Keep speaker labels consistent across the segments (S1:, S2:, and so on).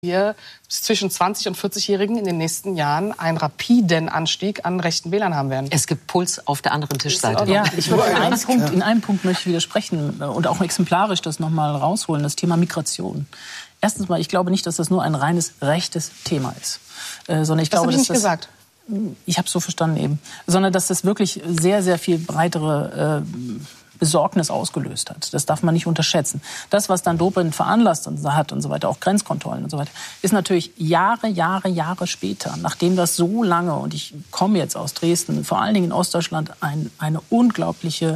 S1: wir zwischen 20- und 40-Jährigen in den nächsten Jahren einen rapiden Anstieg an rechten Wählern haben werden.
S2: Es gibt Puls auf der anderen Tischseite.
S3: Ja, ich würde in einem Punkt möchte ich widersprechen und auch exemplarisch das nochmal rausholen, das Thema Migration. Erstens mal, ich glaube nicht, dass das nur ein reines rechtes Thema ist. Sondern ich glaube,
S1: habe ich nicht gesagt.
S3: Ich habe es so verstanden eben. Sondern dass das wirklich sehr, sehr viel breitere Besorgnis ausgelöst hat. Das darf man nicht unterschätzen. Das, was dann Dobrindt veranlasst hat und so weiter, auch Grenzkontrollen und so weiter, ist natürlich Jahre später, nachdem das so lange, und ich komme jetzt aus Dresden, vor allen Dingen in Ostdeutschland, eine unglaubliche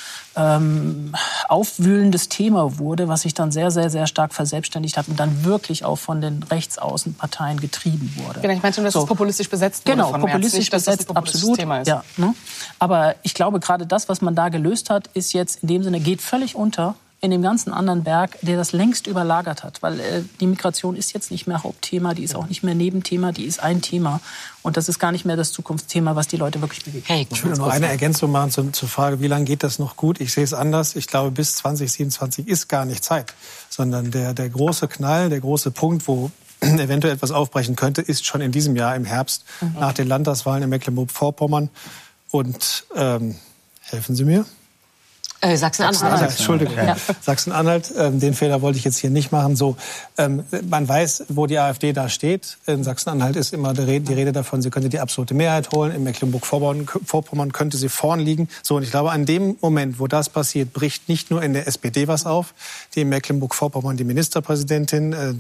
S3: aufwühlendes Thema wurde, was sich dann sehr, sehr, sehr stark verselbstständigt hat und dann wirklich auch von den Rechtsaußenparteien getrieben wurde.
S1: Genau, ich meinte, dass es populistisch besetzt wurde.
S3: Genau, populistisch besetzt, absolut.
S1: Thema ist.
S3: Ja, ne? Aber ich glaube, gerade das, was man da gelöst hat, ist jetzt in dem Sinne, geht völlig unter in dem ganzen anderen Berg, der das längst überlagert hat. Weil die Migration ist jetzt nicht mehr Hauptthema, die ist auch nicht mehr Nebenthema, die ist ein Thema. Und das ist gar nicht mehr das Zukunftsthema, was die Leute wirklich bewegt.
S4: Hey, ich will nur eine Ergänzung machen zur Frage, wie lange geht das noch gut? Ich sehe es anders. Ich glaube, bis 2027 ist gar nicht Zeit. Sondern der große Knall, der große Punkt, wo eventuell etwas aufbrechen könnte, ist schon in diesem Jahr im Herbst, nach den Landtagswahlen in Mecklenburg-Vorpommern. Und helfen Sie mir?
S2: Sachsen-Anhalt.
S4: Entschuldigung. Ja. Sachsen-Anhalt, den Fehler wollte ich jetzt hier nicht machen. So, man weiß, wo die AfD da steht. In Sachsen-Anhalt ist immer die Rede davon, sie könnte die absolute Mehrheit holen. In Mecklenburg-Vorpommern könnte sie vorn liegen. So, und ich glaube, an dem Moment, wo das passiert, bricht nicht nur in der SPD was auf, die in Mecklenburg-Vorpommern die Ministerpräsidentin,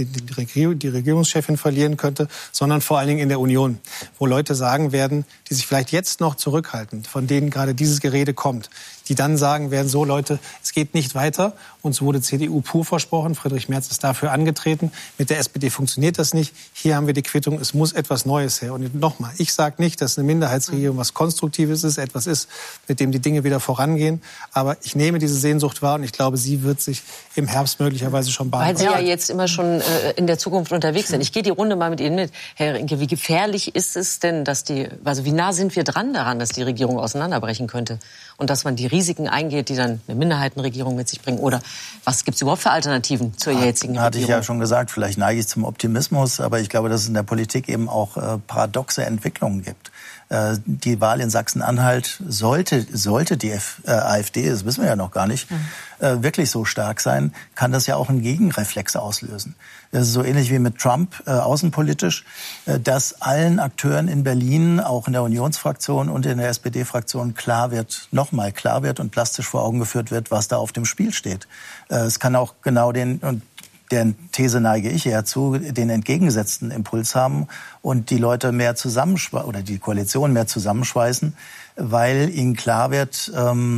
S4: die Regierungschefin verlieren könnte, sondern vor allen Dingen in der Union, wo Leute sagen werden, die sich vielleicht jetzt noch zurückhalten, von denen gerade dieses Gerede kommt, die dann sagen werden, so Leute, es geht nicht weiter. Uns wurde CDU pur versprochen, Friedrich Merz ist dafür angetreten. Mit der SPD funktioniert das nicht. Hier haben wir die Quittung, es muss etwas Neues her. Und nochmal, ich sage nicht, dass eine Minderheitsregierung was Konstruktives ist, etwas ist, mit dem die Dinge wieder vorangehen. Aber ich nehme diese Sehnsucht wahr und ich glaube, sie wird sich im Herbst möglicherweise schon bahnen.
S2: Weil Sie ja jetzt immer schon in der Zukunft unterwegs sind. Ich gehe die Runde mal mit Ihnen mit. Herr Rinke, wie gefährlich ist es denn, wie nah sind wir dran daran, dass die Regierung auseinanderbrechen könnte? Und dass man die Risiken eingeht, die dann eine Minderheitenregierung mit sich bringen? Oder was gibt es überhaupt für Alternativen zur jetzigen Regierung?
S5: Hatte ich ja schon gesagt, vielleicht neige ich zum Optimismus, aber ich glaube, dass es in der Politik eben auch paradoxe Entwicklungen gibt. Die Wahl in Sachsen-Anhalt sollte die AfD, das wissen wir ja noch gar nicht, wirklich so stark sein, kann das ja auch einen Gegenreflex auslösen. Das ist so ähnlich wie mit Trump außenpolitisch, dass allen Akteuren in Berlin, auch in der Unionsfraktion und in der SPD-Fraktion nochmal klar wird und plastisch vor Augen geführt wird, was da auf dem Spiel steht. Es kann auch genau der These neige ich eher zu, den entgegengesetzten Impuls haben und die Leute mehr oder die Koalition mehr zusammenschweißen, weil ihnen klar wird,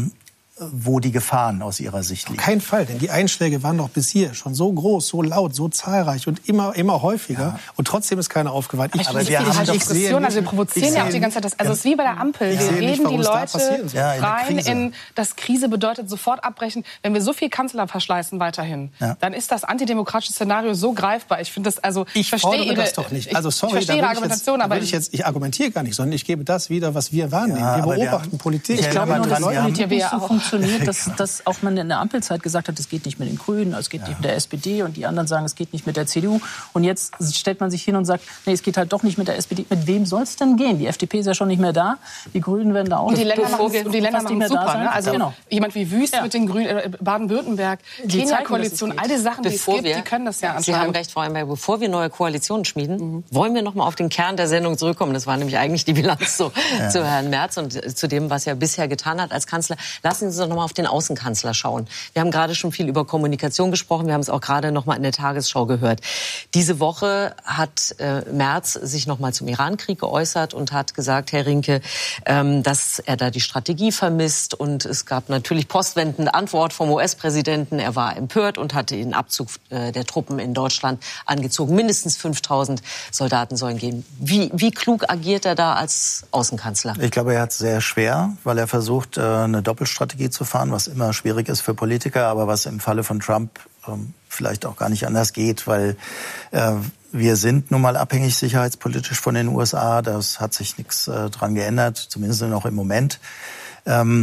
S5: wo die Gefahren aus ihrer Sicht liegen.
S4: Auf keinen Fall, denn die Einschläge waren doch bis hier schon so groß, so laut, so zahlreich und immer häufiger. Ja. Und trotzdem ist keiner aufgewacht.
S1: Aber wir haben doch Diskussion, wir provozieren ja auch die ganze Zeit. Es ist wie bei der Ampel. Wir reden die Leute rein in, dass Krise bedeutet, sofort abbrechen. Wenn wir so viel Kanzler verschleißen weiterhin, dann ist das antidemokratische Szenario so greifbar. Ich finde das,
S4: ich fordere das doch nicht. Also sorry,
S1: ich verstehe Ihre Argumentation, aber
S4: ich argumentiere gar nicht, sondern ich gebe das wieder, was wir wahrnehmen.
S5: Ja,
S4: wir beobachten Politik.
S3: Ich glaube nur, dass funktioniert, dass auch man in der Ampelzeit gesagt hat, es geht nicht mit den Grünen, es geht nicht mit der SPD und die anderen sagen, es geht nicht mit der CDU. Und jetzt stellt man sich hin und sagt, nee, es geht halt doch nicht mit der SPD. Mit wem soll es denn gehen? Die FDP ist ja schon nicht mehr da, die Grünen werden da auch
S1: nicht. Und die Länder machen super. Ne? Also jemand wie Wüst mit den Grünen, Baden-Württemberg, Kenia-Koalition, all die Sachen, die es gibt, die können das ja anscheinend.
S2: Sie haben recht, Frau Einberg, bevor wir neue Koalitionen schmieden, wollen wir noch mal auf den Kern der Sendung zurückkommen. Das war nämlich eigentlich die Bilanz zu Herrn Merz und zu dem, was er bisher getan hat als Kanzler. Lassen Sie uns doch noch mal auf den Außenkanzler schauen. Wir haben gerade schon viel über Kommunikation gesprochen. Wir haben es auch gerade noch mal in der Tagesschau gehört. Diese Woche hat Merz sich noch mal zum Irankrieg geäußert und hat gesagt, Herr Rinke, dass er da die Strategie vermisst. Und es gab natürlich postwendende Antwort vom US-Präsidenten. Er war empört und hatte den Abzug der Truppen in Deutschland angezogen. Mindestens 5.000 Soldaten sollen gehen. Wie klug agiert er da als Außenkanzler?
S5: Ich glaube, er hat es sehr schwer, weil er versucht, eine Doppelstrategie zu fahren, was immer schwierig ist für Politiker, aber was im Falle von Trump vielleicht auch gar nicht anders geht, weil wir sind nun mal abhängig sicherheitspolitisch von den USA. Das hat sich nichts dran geändert, zumindest noch im Moment.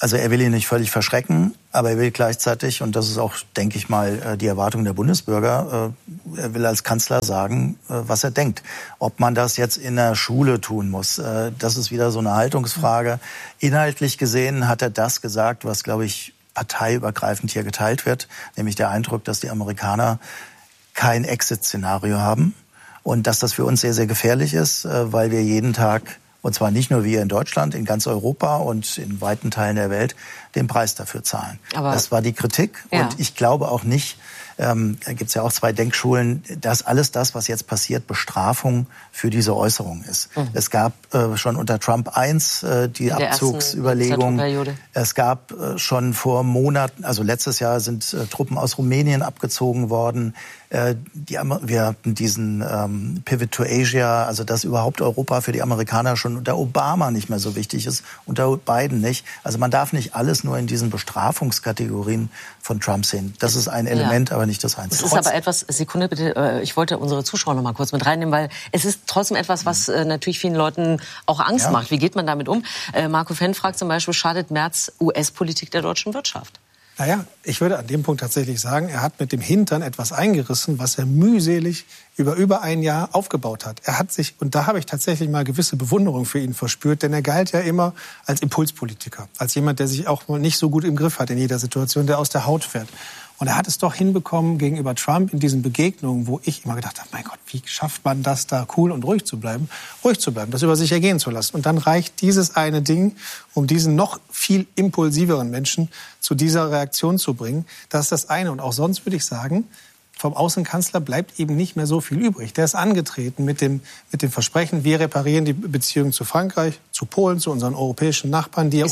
S5: Also er will ihn nicht völlig verschrecken, aber er will gleichzeitig, und das ist auch, denke ich mal, die Erwartung der Bundesbürger, er will als Kanzler sagen, was er denkt. Ob man das jetzt in der Schule tun muss, das ist wieder so eine Haltungsfrage. Inhaltlich gesehen hat er das gesagt, was, glaube ich, parteiübergreifend hier geteilt wird, nämlich der Eindruck, dass die Amerikaner kein Exit-Szenario haben und dass das für uns sehr, sehr gefährlich ist, weil wir jeden Tag, und zwar nicht nur wir in Deutschland, in ganz Europa und in weiten Teilen der Welt, den Preis dafür zahlen. Aber das war die Kritik. Ja. Und ich glaube auch nicht, da gibt es ja auch 2 Denkschulen, dass alles das, was jetzt passiert, Bestrafung für diese Äußerung ist. Es gab schon unter Trump 1 die Abzugsüberlegung. Es gab schon vor Monaten, also letztes Jahr sind Truppen aus Rumänien abgezogen worden. Wir hatten diesen Pivot to Asia, also dass überhaupt Europa für die Amerikaner schon unter Obama nicht mehr so wichtig ist, unter Biden nicht. Also man darf nicht alles nur in diesen Bestrafungskategorien von Trump sehen. Das ist ein Element, aber nicht das Einzige.
S2: Es ist aber etwas, Sekunde bitte, ich wollte unsere Zuschauer noch mal kurz mit reinnehmen, weil es ist trotzdem etwas, was natürlich vielen Leuten auch Angst macht. Wie geht man damit um? Marco Fenn fragt zum Beispiel, schadet Merz US-Politik der deutschen Wirtschaft?
S4: Naja, ich würde an dem Punkt tatsächlich sagen, er hat mit dem Hintern etwas eingerissen, was er mühselig über ein Jahr aufgebaut hat. Er hat sich, und da habe ich tatsächlich mal gewisse Bewunderung für ihn verspürt, denn er galt ja immer als Impulspolitiker, als jemand, der sich auch mal nicht so gut im Griff hat in jeder Situation, der aus der Haut fährt. Und er hat es doch hinbekommen gegenüber Trump in diesen Begegnungen, wo ich immer gedacht habe, mein Gott, wie schafft man das, da cool und ruhig zu bleiben, das über sich ergehen zu lassen. Und dann reicht dieses eine Ding, um diesen noch viel impulsiveren Menschen zu dieser Reaktion zu bringen. Das ist das eine. Und auch sonst würde ich sagen, vom Außenkanzler bleibt eben nicht mehr so viel übrig. Der ist angetreten mit dem Versprechen, wir reparieren die Beziehungen zu Frankreich, zu Polen, zu unseren europäischen Nachbarn, die ja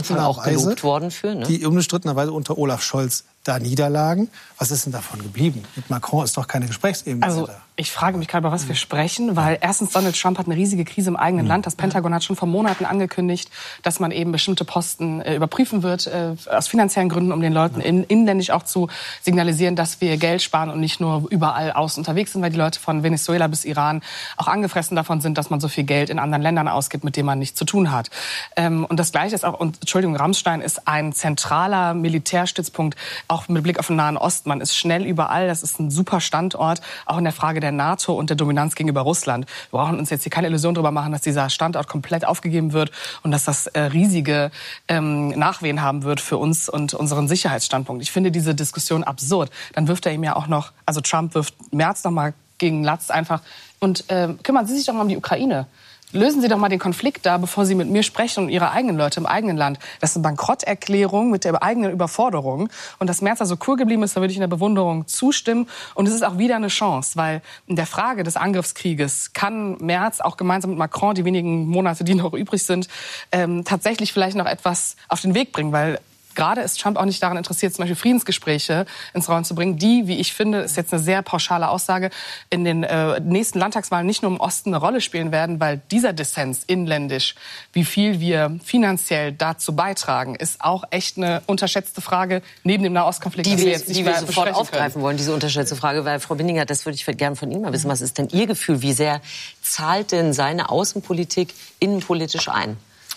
S4: unbestrittenerweise unter Olaf Scholz da niederlagen. Was ist denn davon geblieben? Mit Macron ist doch keine Gesprächsebene da.
S1: Ich frage mich gerade, über was wir sprechen, weil erstens Donald Trump hat eine riesige Krise im eigenen Land. Das Pentagon hat schon vor Monaten angekündigt, dass man eben bestimmte Posten überprüfen wird, aus finanziellen Gründen, um den Leuten inländisch auch zu signalisieren, dass wir Geld sparen und nicht nur überall außen unterwegs sind, weil die Leute von Venezuela bis Iran auch angefressen davon sind, dass man so viel Geld in anderen Ländern ausgibt, mit denen man nichts zu tun hat. Und das Gleiche ist auch, Rammstein ist ein zentraler Militärstützpunkt, auch mit Blick auf den Nahen Osten. Man ist schnell überall, das ist ein super Standort, auch in der Frage der NATO und der Dominanz gegenüber Russland. Wir brauchen uns jetzt hier keine Illusion darüber machen, dass dieser Standort komplett aufgegeben wird und dass das riesige Nachwehen haben wird für uns und unseren Sicherheitsstandpunkt. Ich finde diese Diskussion absurd. Dann wirft er ihm ja auch noch, also Trump wirft Merz noch mal gegen Latz einfach. Und kümmern Sie sich doch mal um die Ukraine. Lösen Sie doch mal den Konflikt da, bevor Sie mit mir sprechen und Ihre eigenen Leute im eigenen Land. Das ist eine Bankrotterklärung mit der eigenen Überforderung. Und dass Merz da so cool geblieben ist, da würde ich in der Bewunderung zustimmen. Und es ist auch wieder eine Chance, weil in der Frage des Angriffskrieges kann Merz auch gemeinsam mit Macron, die wenigen Monate, die noch übrig sind, tatsächlich vielleicht noch etwas auf den Weg bringen, weil gerade ist Trump auch nicht daran interessiert, zum Beispiel Friedensgespräche ins Rollen zu bringen, die, wie ich finde, ist jetzt eine sehr pauschale Aussage, in den nächsten Landtagswahlen nicht nur im Osten eine Rolle spielen werden, weil dieser Dissens inländisch, wie viel wir finanziell dazu beitragen, ist auch echt eine unterschätzte Frage neben dem Nahostkonflikt,
S2: die wir sofort aufgreifen wollen, diese unterschätzte Frage, weil Frau Binninger, das würde ich gerne von Ihnen mal wissen, was ist denn Ihr Gefühl, wie sehr zahlt denn seine Außenpolitik innenpolitisch ein?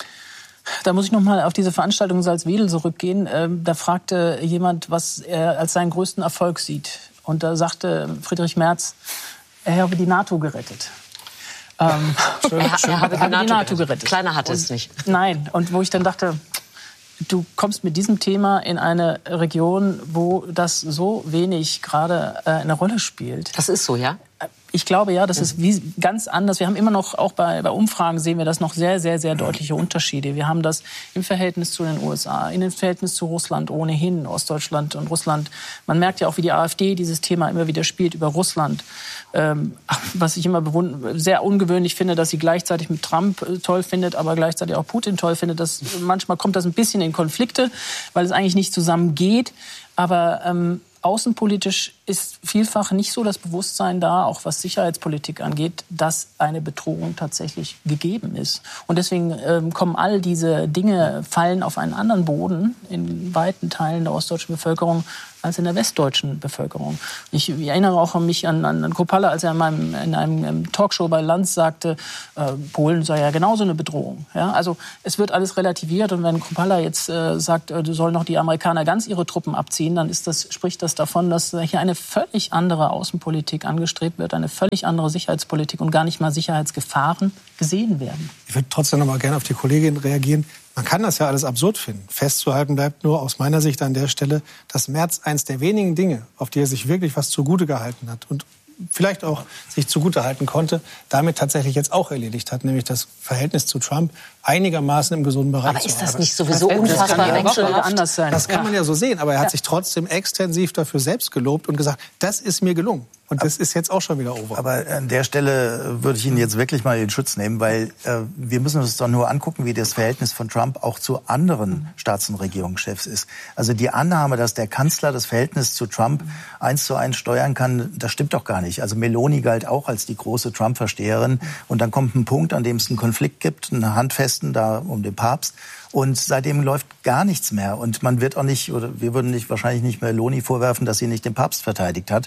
S3: Da muss ich noch mal auf diese Veranstaltung in Salzwedel zurückgehen. Da fragte jemand, was er als seinen größten Erfolg sieht. Und da sagte Friedrich Merz, er habe die NATO gerettet.
S2: Er habe die NATO gerettet. Kleiner hatte es nicht.
S3: Nein, und wo ich dann dachte, du kommst mit diesem Thema in eine Region, wo das so wenig gerade eine Rolle spielt.
S2: Das ist so, ja?
S3: Ich glaube, ja, das ist ganz anders. Wir haben immer noch, auch bei Umfragen sehen wir das noch sehr, sehr, sehr deutliche Unterschiede. Wir haben das im Verhältnis zu den USA, in dem Verhältnis zu Russland ohnehin, Ostdeutschland und Russland. Man merkt ja auch, wie die AfD dieses Thema immer wieder spielt über Russland. Was ich immer sehr ungewöhnlich finde, dass sie gleichzeitig mit Trump toll findet, aber gleichzeitig auch Putin toll findet. Manchmal kommt das ein bisschen in Konflikte, weil es eigentlich nicht zusammengeht. Aber außenpolitisch ist vielfach nicht so das Bewusstsein da, auch was Sicherheitspolitik angeht, dass eine Bedrohung tatsächlich gegeben ist. Und deswegen kommen all diese Dinge, fallen auf einen anderen Boden in weiten Teilen der ostdeutschen Bevölkerung, als in der westdeutschen Bevölkerung. Ich erinnere auch an Kropala, als er in einem Talkshow bei Lanz sagte, Polen sei ja genauso eine Bedrohung. Ja? Also es wird alles relativiert und wenn Kropala jetzt sagt, sollen noch die Amerikaner ganz ihre Truppen abziehen, dann spricht das davon, dass hier eine völlig andere Außenpolitik angestrebt wird, eine völlig andere Sicherheitspolitik und gar nicht mal Sicherheitsgefahren gesehen werden.
S4: Ich würde trotzdem noch mal gerne auf die Kollegin reagieren. Man kann das ja alles absurd finden. Festzuhalten bleibt nur aus meiner Sicht an der Stelle, dass Merz eins der wenigen Dinge, auf die er sich wirklich was zugute gehalten hat und vielleicht auch sich zugute halten konnte, damit tatsächlich jetzt auch erledigt hat, nämlich das Verhältnis zu Trump einigermaßen im gesunden Bereich.
S2: Aber ist das nicht sowieso unfassbar
S3: anders sein?
S4: Das kann man ja so sehen, aber er hat sich trotzdem extensiv dafür selbst gelobt und gesagt, das ist mir gelungen. Und das ist jetzt auch schon wieder over.
S5: Aber an der Stelle würde ich Ihnen jetzt wirklich mal in Schutz nehmen, weil wir müssen uns doch nur angucken, wie das Verhältnis von Trump auch zu anderen Staats- und Regierungschefs ist. Also die Annahme, dass der Kanzler das Verhältnis zu Trump 1:1 steuern kann, das stimmt doch gar nicht. Also Meloni galt auch als die große Trump-Versteherin. Und dann kommt ein Punkt, an dem es einen Konflikt gibt, einen handfesten da um den Papst. Und seitdem läuft gar nichts mehr. Und man wird auch nicht, oder wir würden wahrscheinlich nicht Meloni vorwerfen, dass sie nicht den Papst verteidigt hat.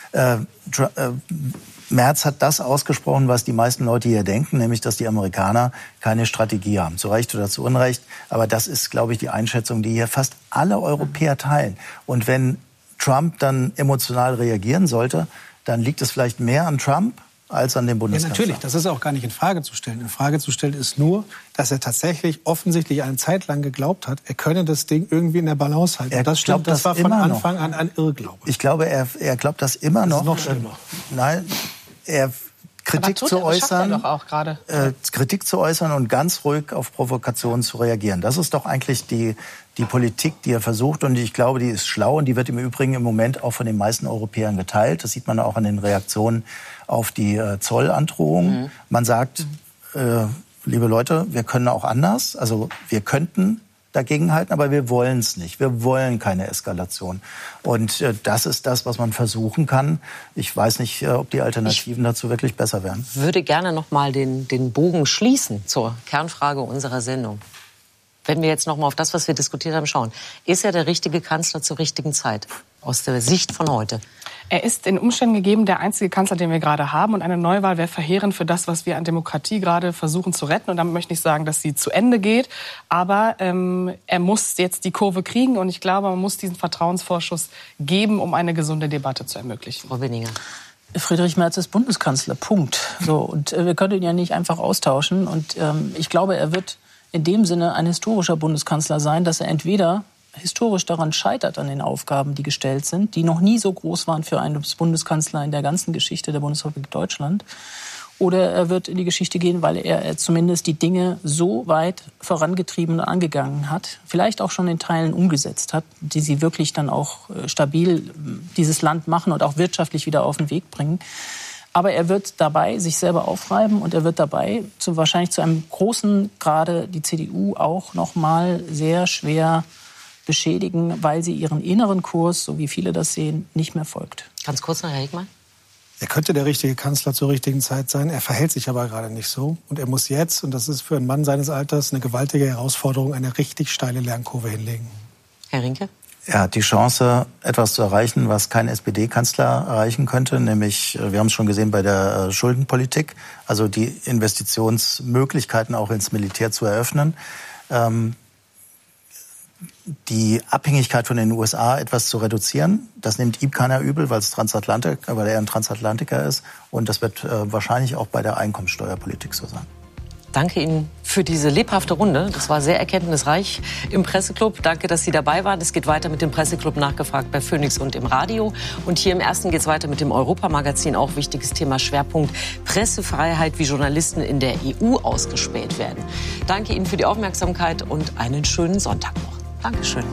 S5: Merz hat das ausgesprochen, was die meisten Leute hier denken, nämlich, dass die Amerikaner keine Strategie haben. Zu Recht oder zu Unrecht. Aber das ist, glaube ich, die Einschätzung, die hier fast alle Europäer teilen. Und wenn Trump dann emotional reagieren sollte, dann liegt es vielleicht mehr an Trump als an dem Bundeskanzler.
S4: Ja, natürlich. Das ist auch gar nicht in Frage zu stellen. In Frage zu stellen ist nur, dass er tatsächlich offensichtlich eine Zeit lang geglaubt hat, er könne das Ding irgendwie in der Balance halten.
S5: Das stimmt, das war von Anfang
S4: an ein Irrglaube.
S5: Ich glaube, er glaubt das immer noch.
S4: Das ist noch schlimmer.
S5: Nein, Kritik zu äußern und ganz ruhig auf Provokationen zu reagieren. Das ist doch eigentlich die Politik, die er versucht. Und ich glaube, die ist schlau und die wird im Übrigen im Moment auch von den meisten Europäern geteilt. Das sieht man auch an den Reaktionen auf die Zollandrohung. Man sagt, liebe Leute, wir können auch anders. Also wir könnten dagegenhalten, aber wir wollen es nicht. Wir wollen keine Eskalation. Und das ist das, was man versuchen kann. Ich weiß nicht, ob die Alternativen dazu wirklich besser wären.
S2: Ich würde gerne noch mal den Bogen schließen zur Kernfrage unserer Sendung. Wenn wir jetzt noch mal auf das, was wir diskutiert haben, schauen. Ist er der richtige Kanzler zur richtigen Zeit? Aus der Sicht von heute.
S1: Er ist in Umständen gegeben der einzige Kanzler, den wir gerade haben. Und eine Neuwahl wäre verheerend für das, was wir an Demokratie gerade versuchen zu retten. Und damit möchte ich nicht sagen, dass sie zu Ende geht. Aber er muss jetzt die Kurve kriegen. Und ich glaube, man muss diesen Vertrauensvorschuss geben, um eine gesunde Debatte zu ermöglichen.
S2: Frau Winninger.
S3: Friedrich Merz ist Bundeskanzler. Punkt. So, und wir können ihn ja nicht einfach austauschen. Und ich glaube, er wird in dem Sinne ein historischer Bundeskanzler sein, dass er entweder historisch daran scheitert, an den Aufgaben, die gestellt sind, die noch nie so groß waren für einen Bundeskanzler in der ganzen Geschichte der Bundesrepublik Deutschland. Oder er wird in die Geschichte gehen, weil er zumindest die Dinge so weit vorangetrieben und angegangen hat, vielleicht auch schon in Teilen umgesetzt hat, die sie wirklich dann auch stabil dieses Land machen und auch wirtschaftlich wieder auf den Weg bringen. Aber er wird dabei sich selber aufreiben und er wird dabei wahrscheinlich zu einem großen Grade die CDU auch noch mal sehr schwer beschädigen, weil sie ihren inneren Kurs, so wie viele das sehen, nicht mehr folgt.
S2: Ganz kurz noch, Herr Hegmann.
S4: Er könnte der richtige Kanzler zur richtigen Zeit sein. Er verhält sich aber gerade nicht so. Und er muss jetzt, und das ist für einen Mann seines Alters eine gewaltige Herausforderung, eine richtig steile Lernkurve hinlegen.
S2: Herr Rinke?
S5: Er hat die Chance, etwas zu erreichen, was kein SPD-Kanzler erreichen könnte. Nämlich, wir haben es schon gesehen bei der Schuldenpolitik, also die Investitionsmöglichkeiten auch ins Militär zu eröffnen. Die Abhängigkeit von den USA etwas zu reduzieren. Das nimmt ihm keiner übel, weil er ein Transatlantiker ist. Und das wird wahrscheinlich auch bei der Einkommenssteuerpolitik so sein.
S2: Danke Ihnen für diese lebhafte Runde. Das war sehr erkenntnisreich im Presseclub. Danke, dass Sie dabei waren. Es geht weiter mit dem Presseclub nachgefragt bei Phoenix und im Radio. Und hier im Ersten geht es weiter mit dem Europamagazin. Auch wichtiges Thema, Schwerpunkt Pressefreiheit, wie Journalisten in der EU ausgespäht werden. Danke Ihnen für die Aufmerksamkeit und einen schönen Sonntag noch. Dankeschön.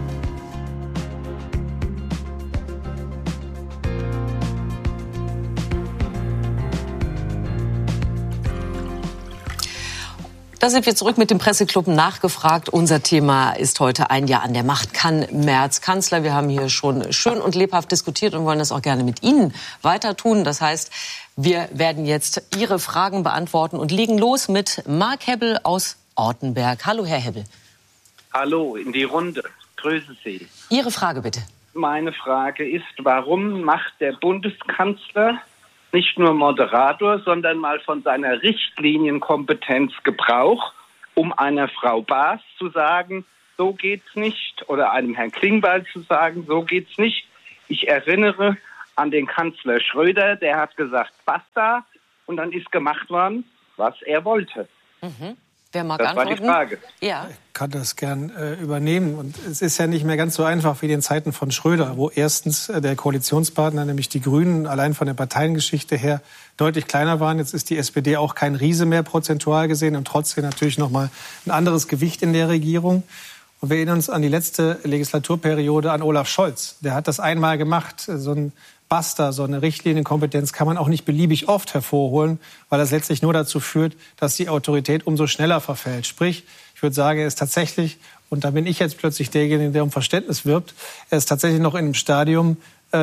S2: Da sind wir zurück mit dem Presseclub nachgefragt. Unser Thema ist heute ein Jahr an der Macht. Kann Merz Kanzler? Wir haben hier schon schön und lebhaft diskutiert und wollen das auch gerne mit Ihnen weiter tun. Das heißt, wir werden jetzt Ihre Fragen beantworten und legen los mit Marc Hebbel aus Ortenberg. Hallo, Herr Hebbel.
S6: Hallo, in die Runde. Grüße Sie.
S2: Ihre Frage bitte.
S6: meine Frage ist, warum macht der Bundeskanzler nicht nur Moderator, sondern mal von seiner Richtlinienkompetenz Gebrauch, um einer Frau Baas zu sagen, so geht's nicht, oder einem Herrn Klingbeil zu sagen, so geht's nicht. Ich erinnere an den Kanzler Schröder, der hat gesagt, basta, und dann ist gemacht worden, was er wollte.
S2: Mhm. Wer mag
S6: das
S2: antworten?
S6: war die Frage.
S2: Ja.
S4: Ich kann das gern übernehmen. Und es ist ja nicht mehr ganz so einfach wie in den Zeiten von Schröder, wo erstens der Koalitionspartner, nämlich die Grünen, allein von der Parteiengeschichte her deutlich kleiner waren. Jetzt ist die SPD auch kein Riese mehr prozentual gesehen und trotzdem natürlich noch mal ein anderes Gewicht in der Regierung. Und wir erinnern uns an die letzte Legislaturperiode an Olaf Scholz. Der hat das einmal gemacht, so ein Basta, so eine Richtlinienkompetenz kann man auch nicht beliebig oft hervorholen, weil das letztlich nur dazu führt, dass die Autorität umso schneller verfällt. Sprich, ich würde sagen, er ist tatsächlich, und da bin ich jetzt plötzlich derjenige, der um Verständnis wirbt, er ist tatsächlich noch in einem Stadium,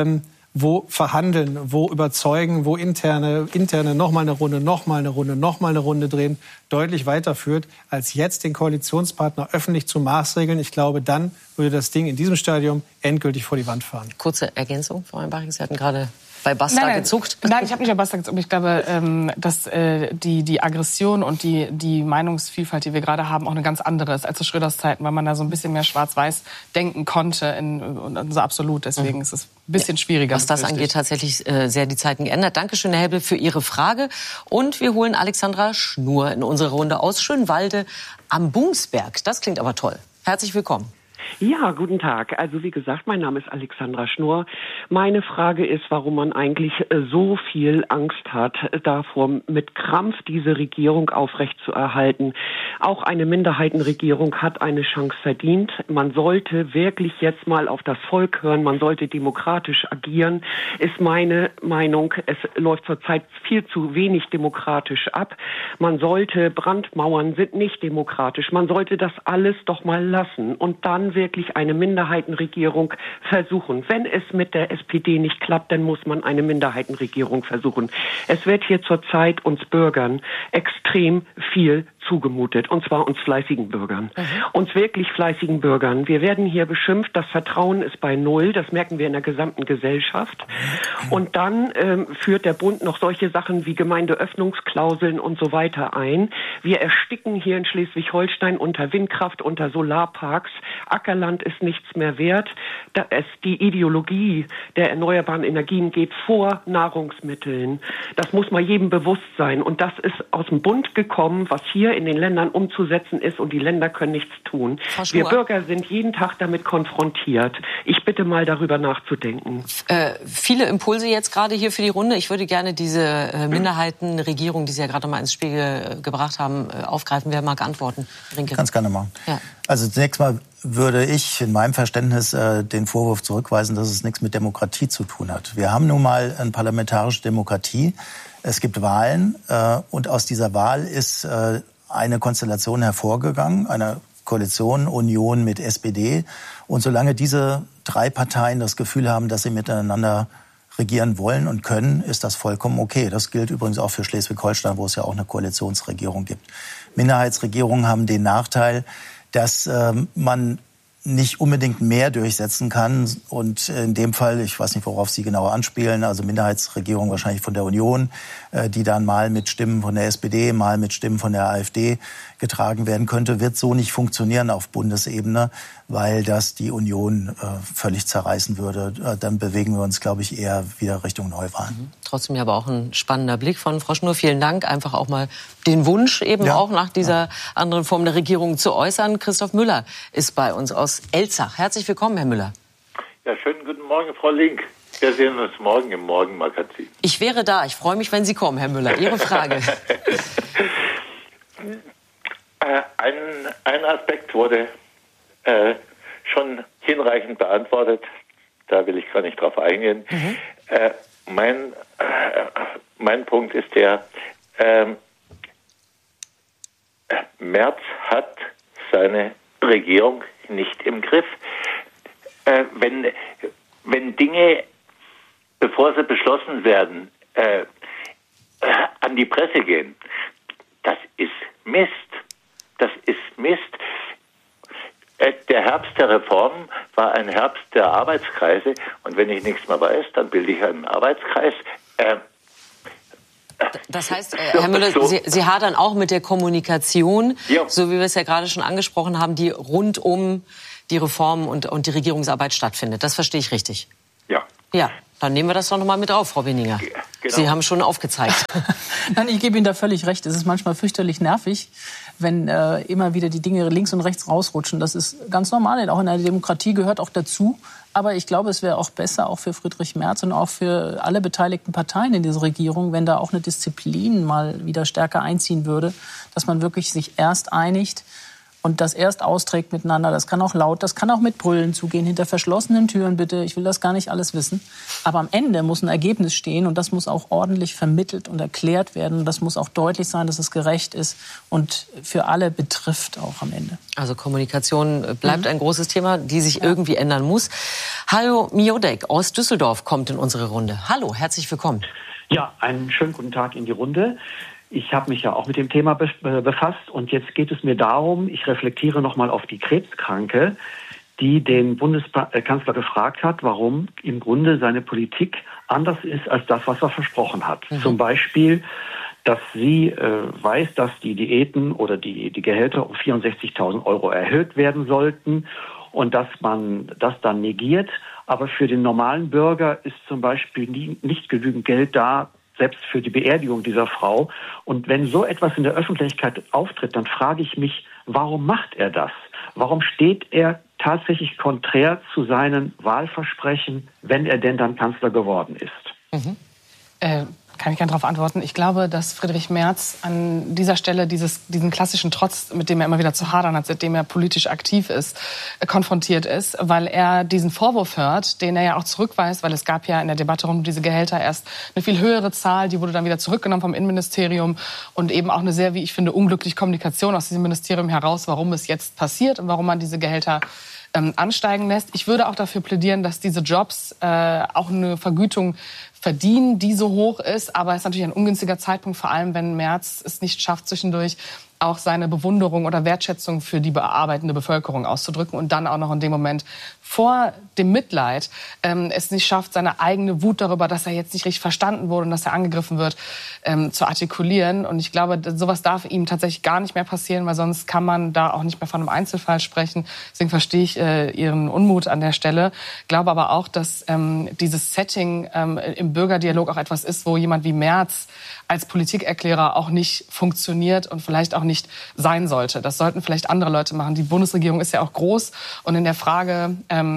S4: wo verhandeln, wo überzeugen, wo interne nochmal eine Runde drehen, deutlich weiterführt, als jetzt den Koalitionspartner öffentlich zu maßregeln. Ich glaube, dann würde das Ding in diesem Stadium endgültig vor die Wand fahren.
S2: Kurze Ergänzung, Frau Einbaching, Sie hatten gerade bei Basta gezuckt.
S1: Nein, ich habe nicht bei Basta gezuckt. Ich glaube, dass die Aggression und die Meinungsvielfalt, die wir gerade haben, auch eine ganz andere ist als zu Schröders Zeiten, weil man da so ein bisschen mehr schwarz-weiß denken konnte und so absolut. Deswegen ist es ein bisschen schwieriger.
S2: Was das angeht, tatsächlich sehr die Zeiten geändert. Dankeschön, Herr Hebbel, für Ihre Frage. Und wir holen Alexandra Schnur in unsere Runde aus Schönwalde am Bungsberg. Das klingt aber toll. Herzlich willkommen.
S7: Ja, guten Tag. Also wie gesagt, mein Name ist Alexandra Schnur. Meine Frage ist, warum man eigentlich so viel Angst hat, davor mit Krampf diese Regierung aufrechtzuerhalten. Auch eine Minderheitenregierung hat eine Chance verdient. Man sollte wirklich jetzt mal auf das Volk hören. Man sollte demokratisch agieren, ist meine Meinung. Es läuft zurzeit viel zu wenig demokratisch ab. Man sollte, Brandmauern sind nicht demokratisch. Man sollte das alles doch mal lassen und dann wirklich eine Minderheitenregierung versuchen. Wenn es mit der SPD nicht klappt, dann muss man eine Minderheitenregierung versuchen. Es wird hier zurzeit uns Bürgern extrem viel zugemutet, und zwar uns fleißigen Bürgern. Uns wirklich fleißigen Bürgern. Wir werden hier beschimpft, das Vertrauen ist bei Null, das merken wir in der gesamten Gesellschaft. Und dann führt der Bund noch solche Sachen wie Gemeindeöffnungsklauseln und so weiter ein. Wir ersticken hier in Schleswig-Holstein unter Windkraft, unter Solarparks. Ackerland ist nichts mehr wert. Die Ideologie der erneuerbaren Energien geht vor Nahrungsmitteln. Das muss mal jedem bewusst sein. Und das ist aus dem Bund gekommen, was hier in den Ländern umzusetzen ist, und die Länder können nichts tun. Wir Bürger sind jeden Tag damit konfrontiert. Ich bitte mal darüber nachzudenken.
S2: Viele Impulse jetzt gerade hier für die Runde. Ich würde gerne diese Minderheitenregierung, die Sie ja gerade mal ins Spiel gebracht haben, aufgreifen. Wer mag antworten? Rinke.
S5: Kann's gerne machen.
S2: Ja.
S5: Also zunächst mal würde ich in meinem Verständnis den Vorwurf zurückweisen, dass es nichts mit Demokratie zu tun hat. Wir haben nun mal eine parlamentarische Demokratie. Es gibt Wahlen und aus dieser Wahl ist eine Konstellation hervorgegangen, eine Koalition, Union mit SPD. Und solange diese drei Parteien das Gefühl haben, dass sie miteinander regieren wollen und können, ist das vollkommen okay. Das gilt übrigens auch für Schleswig-Holstein, wo es ja auch eine Koalitionsregierung gibt. Minderheitsregierungen haben den Nachteil, dass man nicht unbedingt mehr durchsetzen kann. Und in dem Fall, ich weiß nicht, worauf Sie genau anspielen, also Minderheitsregierung wahrscheinlich von der Union, die dann mal mit Stimmen von der SPD, mal mit Stimmen von der AfD getragen werden könnte, wird so nicht funktionieren auf Bundesebene, weil das die Union völlig zerreißen würde. Dann bewegen wir uns, glaube ich, eher wieder Richtung Neuwahlen.
S2: Trotzdem aber auch ein spannender Blick von Frau Schnur. Vielen Dank. Einfach auch mal den Wunsch eben auch nach dieser anderen Form der Regierung zu äußern. Christoph Müller ist bei uns aus Elzach. Herzlich willkommen, Herr Müller.
S8: Ja, schönen guten Morgen, Frau Link. Wir sehen uns morgen im Morgenmagazin.
S2: Ich wäre da. Ich freue mich, wenn Sie kommen, Herr Müller. Ihre Frage.
S8: Ein Aspekt wurde schon hinreichend beantwortet. Da will ich gar nicht drauf eingehen. Mein Punkt ist der, Merz hat seine Regierung nicht im Griff. Wenn Dinge, bevor sie beschlossen werden, an die Presse gehen, das ist Mist. Das ist Mist. Der Herbst der Reformen war ein Herbst der Arbeitskreise. Und wenn ich nichts mehr weiß, dann bilde ich einen Arbeitskreis.
S2: Das heißt, Herr Müller, Sie hadern auch mit der Kommunikation, so wie wir es ja gerade schon angesprochen haben, die rund um die Reformen und die Regierungsarbeit stattfindet. Das verstehe ich richtig?
S8: Ja.
S2: Ja, dann nehmen wir das doch noch mal mit auf, Frau Benninger. Genau. Sie haben schon aufgezeigt.
S3: Nein, ich gebe Ihnen da völlig recht. Es ist manchmal fürchterlich nervig, wenn immer wieder die Dinge links und rechts rausrutschen. Das ist ganz normal. Auch in einer Demokratie gehört auch dazu. Aber ich glaube, es wäre auch besser, auch für Friedrich Merz und auch für alle beteiligten Parteien in dieser Regierung, wenn da auch eine Disziplin mal wieder stärker einziehen würde, dass man wirklich sich erst einigt und das erst austrägt miteinander. Das kann auch laut, das kann auch mit Brüllen zugehen, hinter verschlossenen Türen bitte. Ich will das gar nicht alles wissen. Aber am Ende muss ein Ergebnis stehen und das muss auch ordentlich vermittelt und erklärt werden. Das muss auch deutlich sein, dass es gerecht ist und für alle betrifft auch am Ende.
S2: Also Kommunikation bleibt ein großes Thema, die sich irgendwie ändern muss. Hajo Miodek aus Düsseldorf kommt in unsere Runde. Hallo, herzlich willkommen.
S9: Ja, einen schönen guten Tag in die Runde. Ich habe mich ja auch mit dem Thema befasst und jetzt geht es mir darum, ich reflektiere nochmal auf die Krebskranke, die den Bundeskanzler gefragt hat, warum im Grunde seine Politik anders ist als das, was er versprochen hat. Zum Beispiel, dass sie weiß, dass die Diäten oder die Gehälter um 64.000 € erhöht werden sollten und dass man das dann negiert. Aber für den normalen Bürger ist zum Beispiel nicht genügend Geld da, selbst für die Beerdigung dieser Frau. Und wenn so etwas in der Öffentlichkeit auftritt, dann frage ich mich, warum macht er das? Warum steht er tatsächlich konträr zu seinen Wahlversprechen, wenn er denn dann Kanzler geworden ist?
S1: Kann ich gerne darauf antworten. Ich glaube, dass Friedrich Merz an dieser Stelle diesen klassischen Trotz, mit dem er immer wieder zu hadern hat, seitdem er politisch aktiv ist, konfrontiert ist, weil er diesen Vorwurf hört, den er ja auch zurückweist, weil es gab ja in der Debatte rund um diese Gehälter erst eine viel höhere Zahl, die wurde dann wieder zurückgenommen vom Innenministerium und eben auch eine sehr, wie ich finde, unglückliche Kommunikation aus diesem Ministerium heraus, warum es jetzt passiert und warum man diese Gehälter ansteigen lässt. Ich würde auch dafür plädieren, dass diese Jobs auch eine Vergütung verdienen, die so hoch ist. Aber es ist natürlich ein ungünstiger Zeitpunkt, vor allem wenn Merz es nicht schafft, zwischendurch auch seine Bewunderung oder Wertschätzung für die bearbeitende Bevölkerung auszudrücken und dann auch noch in dem Moment vor dem Mitleid es nicht schafft, seine eigene Wut darüber, dass er jetzt nicht richtig verstanden wurde und dass er angegriffen wird, zu artikulieren. Und ich glaube, sowas darf ihm tatsächlich gar nicht mehr passieren, weil sonst kann man da auch nicht mehr von einem Einzelfall sprechen. Deswegen verstehe ich Ihren Unmut an der Stelle. Glaube aber auch, dass dieses Setting im Bürgerdialog auch etwas ist, wo jemand wie Merz als Politikerklärer auch nicht funktioniert und vielleicht auch nicht sein sollte. Das sollten vielleicht andere Leute machen. Die Bundesregierung ist ja auch groß und in der Frage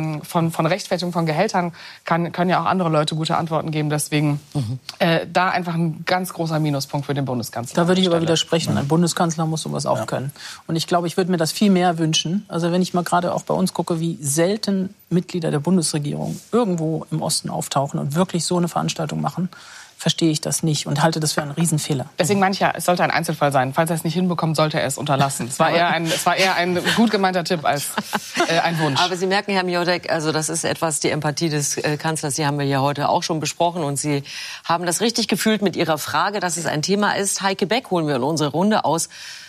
S1: von Rechtfertigung von Gehältern können ja auch andere Leute gute Antworten geben. Deswegen da einfach ein ganz großer Minuspunkt für den Bundeskanzler.
S3: Da würde ich aber widersprechen. Ein Bundeskanzler muss sowas auch können. Und ich glaube, ich würde mir das viel mehr wünschen. Also wenn ich mal gerade auch bei uns gucke, wie selten Mitglieder der Bundesregierung irgendwo im Osten auftauchen und wirklich so eine Veranstaltung machen, verstehe ich das nicht und halte das für einen Riesenfehler.
S1: Deswegen meine ich ja, es sollte ein Einzelfall sein. Falls er es nicht hinbekommt, sollte er es unterlassen. Es war eher ein gut gemeinter Tipp als ein Wunsch.
S2: Aber Sie merken, Herr Miodek, also das ist etwas, die Empathie des Kanzlers, die haben wir ja heute auch schon besprochen und Sie haben das richtig gefühlt mit Ihrer Frage, dass es ein Thema ist. Heike Beck holen wir in unsere Runde aus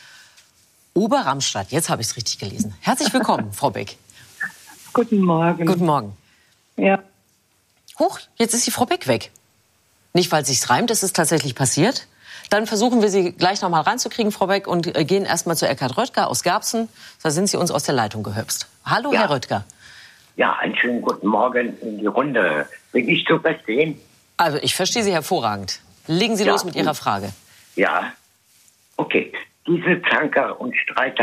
S2: Oberramstadt. Jetzt habe ich es richtig gelesen. Herzlich willkommen, Frau Beck.
S10: Guten Morgen.
S2: Guten Morgen.
S10: Ja.
S2: Huch, jetzt ist die Frau Beck weg. Nicht, weil es sich reimt, es ist tatsächlich passiert. Dann versuchen wir Sie gleich noch mal ranzukriegen, Frau Beck, und gehen erst mal zu Eckhard Röttger aus Garbsen. Da sind Sie uns aus der Leitung gehüpft. Hallo, ja. Herr Röttger.
S11: Ja, einen schönen guten Morgen in die Runde. Bin ich zu verstehen?
S2: Also, ich verstehe Sie hervorragend. Legen Sie los mit Ihrer Frage.
S11: Ja, okay. Diese Zankerei und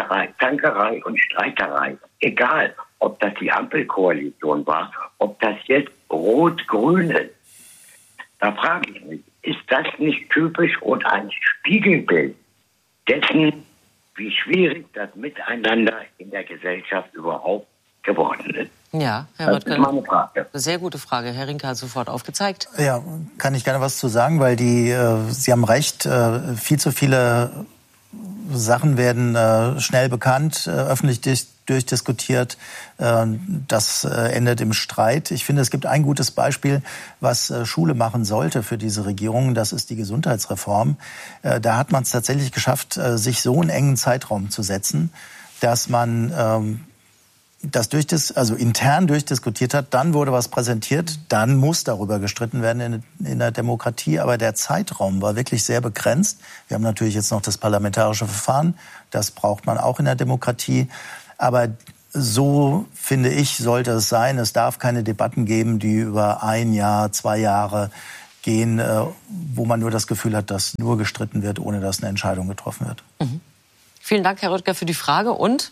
S11: Streiterei, egal, ob das die Ampelkoalition war, ob das jetzt Rot-Grün ist, da frage ich mich, ist das nicht typisch und ein Spiegelbild dessen, wie schwierig das Miteinander in der Gesellschaft überhaupt geworden ist?
S2: Ja, Herr Röttger,
S11: das ist meine Frage.
S2: Sehr gute Frage. Herr Rinke hat sofort aufgezeigt.
S5: Ja, kann ich gerne was zu sagen, weil Sie haben recht, viel zu viele Sachen werden schnell bekannt, öffentlich durchdiskutiert. Das endet im Streit. Ich finde, es gibt ein gutes Beispiel, was Schule machen sollte für diese Regierung. Das ist die Gesundheitsreform. Da hat man es tatsächlich geschafft, sich so einen engen Zeitraum zu setzen, dass man das intern durchdiskutiert hat, dann wurde was präsentiert, dann muss darüber gestritten werden in der Demokratie. Aber der Zeitraum war wirklich sehr begrenzt. Wir haben natürlich jetzt noch das parlamentarische Verfahren. Das braucht man auch in der Demokratie. Aber so, finde ich, sollte es sein. Es darf keine Debatten geben, die über 1 Jahr, 2 Jahre gehen, wo man nur das Gefühl hat, dass nur gestritten wird, ohne dass eine Entscheidung getroffen wird.
S2: Mhm. Vielen Dank, Herr Röttger, für die Frage. Und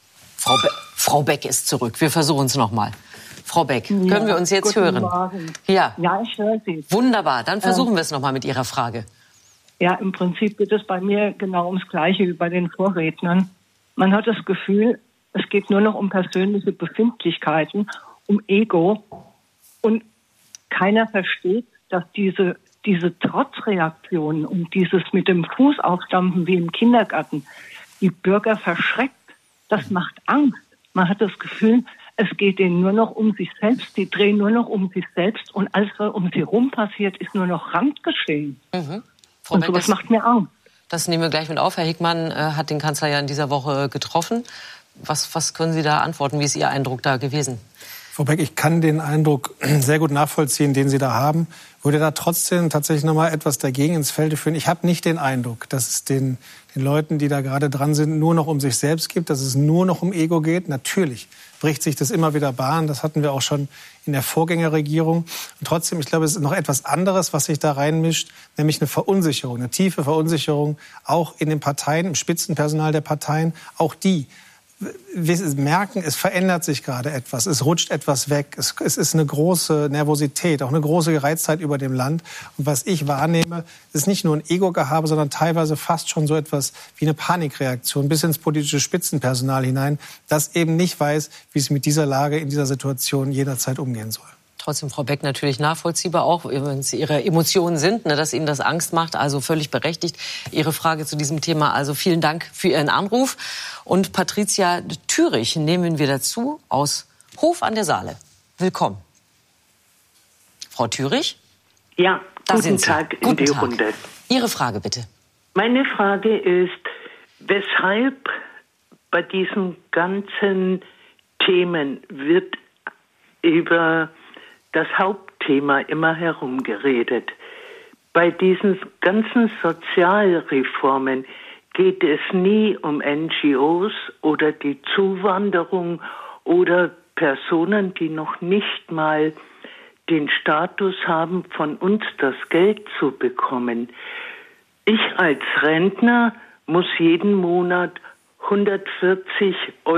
S2: Frau Beck ist zurück. Wir versuchen es noch mal. Frau Beck, können wir uns jetzt hören?
S10: Morgen.
S2: Ja,
S10: ich höre Sie.
S2: Wunderbar, dann versuchen wir es noch mal mit Ihrer Frage.
S10: Ja, im Prinzip geht es bei mir genau ums Gleiche wie bei den Vorrednern. Man hat das Gefühl, es geht nur noch um persönliche Befindlichkeiten, um Ego. Und keiner versteht, dass diese Trotzreaktionen und dieses mit dem Fuß aufstampfen wie im Kindergarten die Bürger verschreckt. Das macht Angst. Man hat das Gefühl, es geht denen nur noch um sich selbst. Die drehen nur noch um sich selbst. Und alles, was um sie rum passiert, ist nur noch Randgeschehen.
S2: Mhm.
S10: Und sowas macht mir Angst.
S2: Das nehmen wir gleich mit auf. Herr Hickmann hat den Kanzler ja in dieser Woche getroffen. Was können Sie da antworten? Wie ist Ihr Eindruck da gewesen?
S4: Frau Beck, ich kann den Eindruck sehr gut nachvollziehen, den Sie da haben. Würde da trotzdem tatsächlich noch mal etwas dagegen ins Feld führen. Ich habe nicht den Eindruck, dass es den Leuten, die da gerade dran sind, nur noch um sich selbst geht, dass es nur noch um Ego geht. Natürlich bricht sich das immer wieder Bahn. Das hatten wir auch schon in der Vorgängerregierung. Und trotzdem, ich glaube, es ist noch etwas anderes, was sich da reinmischt, nämlich eine Verunsicherung, eine tiefe Verunsicherung, auch in den Parteien, im Spitzenpersonal der Parteien. Auch die wir merken, es verändert sich gerade etwas, es rutscht etwas weg, es ist eine große Nervosität, auch eine große Gereiztheit über dem Land. Und was ich wahrnehme, ist nicht nur ein Ego-Gehabe, sondern teilweise fast schon so etwas wie eine Panikreaktion bis ins politische Spitzenpersonal hinein, das eben nicht weiß, wie es mit dieser Lage, in dieser Situation jederzeit umgehen soll.
S2: Trotzdem, Frau Beck, natürlich nachvollziehbar auch, wenn es Ihre Emotionen sind, dass Ihnen das Angst macht, also völlig berechtigt. Ihre Frage zu diesem Thema, also vielen Dank für Ihren Anruf. Und Patricia Thürich nehmen wir dazu aus Hof an der Saale. Willkommen. Frau Thürich?
S12: Ja, guten Tag in die Runde.
S2: Ihre Frage bitte.
S12: Meine Frage ist, weshalb bei diesen ganzen Themen wird über das Hauptthema immer herumgeredet. Bei diesen ganzen Sozialreformen geht es nie um NGOs oder die Zuwanderung oder Personen, die noch nicht mal den Status haben, von uns das Geld zu bekommen. Ich als Rentner muss jeden Monat 140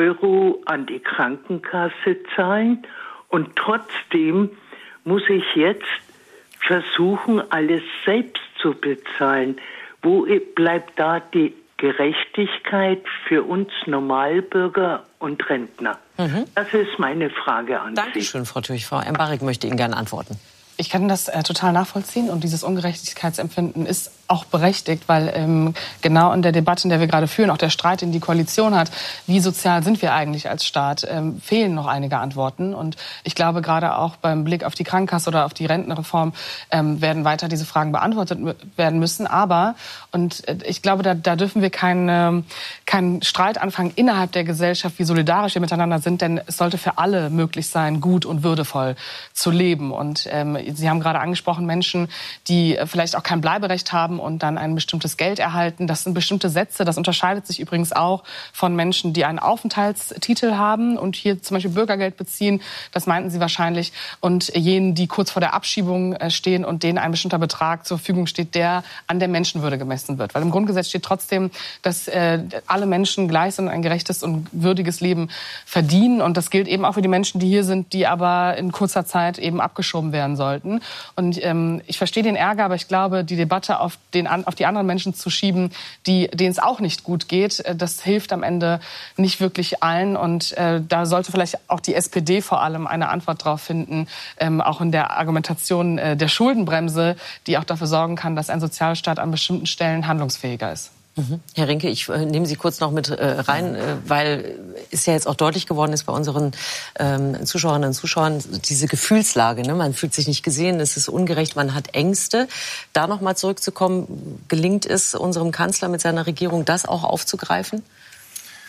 S12: € an die Krankenkasse zahlen und trotzdem muss ich jetzt versuchen, alles selbst zu bezahlen. Wo bleibt da die Gerechtigkeit für uns Normalbürger und Rentner? Das ist meine Frage an Sie.
S2: Dankeschön, Frau Thürich. Frau Embarek möchte Ihnen gerne antworten.
S1: Ich kann das total nachvollziehen und dieses Ungerechtigkeitsempfinden ist auch berechtigt, weil genau in der Debatte, in der wir gerade führen, auch der Streit, den die Koalition hat, wie sozial sind wir eigentlich als Staat, fehlen noch einige Antworten. Und ich glaube, gerade auch beim Blick auf die Krankenkasse oder auf die Rentenreform werden weiter diese Fragen beantwortet werden müssen. Aber, und ich glaube, da dürfen wir keinen Streit anfangen innerhalb der Gesellschaft, wie solidarisch wir miteinander sind, denn es sollte für alle möglich sein, gut und würdevoll zu leben. Und Sie haben gerade angesprochen, Menschen, die vielleicht auch kein Bleiberecht haben und dann ein bestimmtes Geld erhalten. Das sind bestimmte Sätze. Das unterscheidet sich übrigens auch von Menschen, die einen Aufenthaltstitel haben und hier zum Beispiel Bürgergeld beziehen. Das meinten Sie wahrscheinlich. Und jenen, die kurz vor der Abschiebung stehen und denen ein bestimmter Betrag zur Verfügung steht, der an der Menschenwürde gemessen wird. Weil im Grundgesetz steht trotzdem, dass alle Menschen gleich sind und ein gerechtes und würdiges Leben verdienen. Und das gilt eben auch für die Menschen, die hier sind, die aber in kurzer Zeit eben abgeschoben werden sollten. Und ich verstehe den Ärger, aber ich glaube, die Debatte auf die anderen Menschen zu schieben, denen es auch nicht gut geht, das hilft am Ende nicht wirklich allen. Und da sollte vielleicht auch die SPD vor allem eine Antwort drauf finden, auch in der Argumentation der Schuldenbremse, die auch dafür sorgen kann, dass ein Sozialstaat an bestimmten Stellen handlungsfähiger ist.
S2: Herr Rinke, ich nehme Sie kurz noch mit rein, weil es ja jetzt auch deutlich geworden ist bei unseren Zuschauerinnen und Zuschauern, diese Gefühlslage. Ne? Man fühlt sich nicht gesehen, es ist ungerecht, man hat Ängste. Da noch mal zurückzukommen, gelingt es unserem Kanzler mit seiner Regierung, das auch aufzugreifen?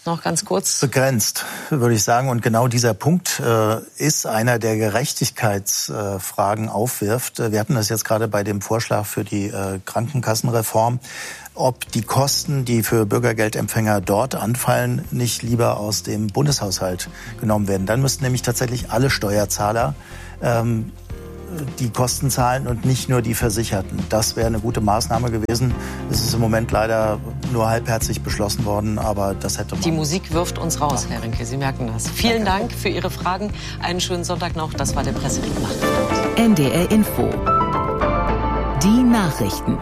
S2: noch ganz kurz.
S5: Begrenzt, würde ich sagen. Und genau dieser Punkt ist einer, der Gerechtigkeitsfragen aufwirft. Wir hatten das jetzt gerade bei dem Vorschlag für die Krankenkassenreform. Ob die Kosten, die für Bürgergeldempfänger dort anfallen, nicht lieber aus dem Bundeshaushalt genommen werden. Dann müssten nämlich tatsächlich alle Steuerzahler die Kosten zahlen und nicht nur die Versicherten. Das wäre eine gute Maßnahme gewesen. Es ist im Moment leider nur halbherzig beschlossen worden, aber das hätte man...
S2: Die Musik wirft uns raus, Herr Rinke, Sie merken das. Vielen Dank für Ihre Fragen. Einen schönen Sonntag noch. Das war der Presseclub Nacht.
S13: NDR Info. Die Nachrichten.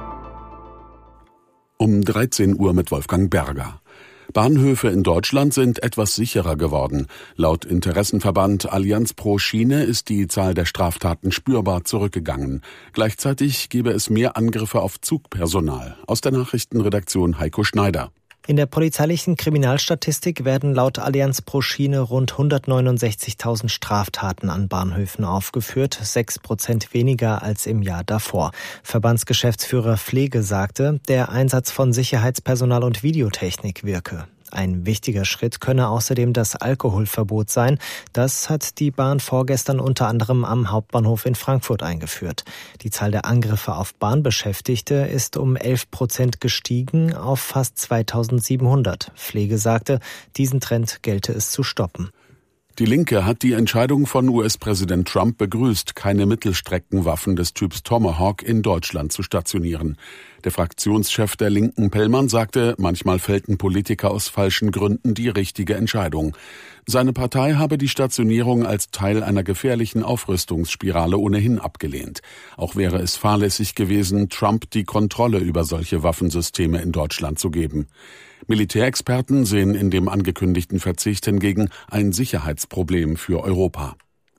S14: Um 13 Uhr mit Wolfgang Berger. Bahnhöfe in Deutschland sind etwas sicherer geworden. Laut Interessenverband Allianz pro Schiene ist die Zahl der Straftaten spürbar zurückgegangen. Gleichzeitig gebe es mehr Angriffe auf Zugpersonal. Aus der Nachrichtenredaktion Heiko Schneider.
S15: In der polizeilichen Kriminalstatistik werden laut Allianz pro Schiene rund 169.000 Straftaten an Bahnhöfen aufgeführt, 6% weniger als im Jahr davor. Verbandsgeschäftsführer Pflege sagte, der Einsatz von Sicherheitspersonal und Videotechnik wirke. Ein wichtiger Schritt könne außerdem das Alkoholverbot sein. Das hat die Bahn vorgestern unter anderem am Hauptbahnhof in Frankfurt eingeführt. Die Zahl der Angriffe auf Bahnbeschäftigte ist um 11% gestiegen auf fast 2.700. Pflege sagte, diesen Trend gelte es zu stoppen.
S14: Die Linke hat die Entscheidung von US-Präsident Trump begrüßt, keine Mittelstreckenwaffen des Typs Tomahawk in Deutschland zu stationieren. Der Fraktionschef der Linken, Pellmann, sagte, manchmal fällten Politiker aus falschen Gründen die richtige Entscheidung. Seine Partei habe die Stationierung als Teil einer gefährlichen Aufrüstungsspirale ohnehin abgelehnt. Auch wäre es fahrlässig gewesen, Trump die Kontrolle über solche Waffensysteme in Deutschland zu geben. Militärexperten sehen in dem angekündigten Verzicht hingegen ein Sicherheitsproblem für Europa.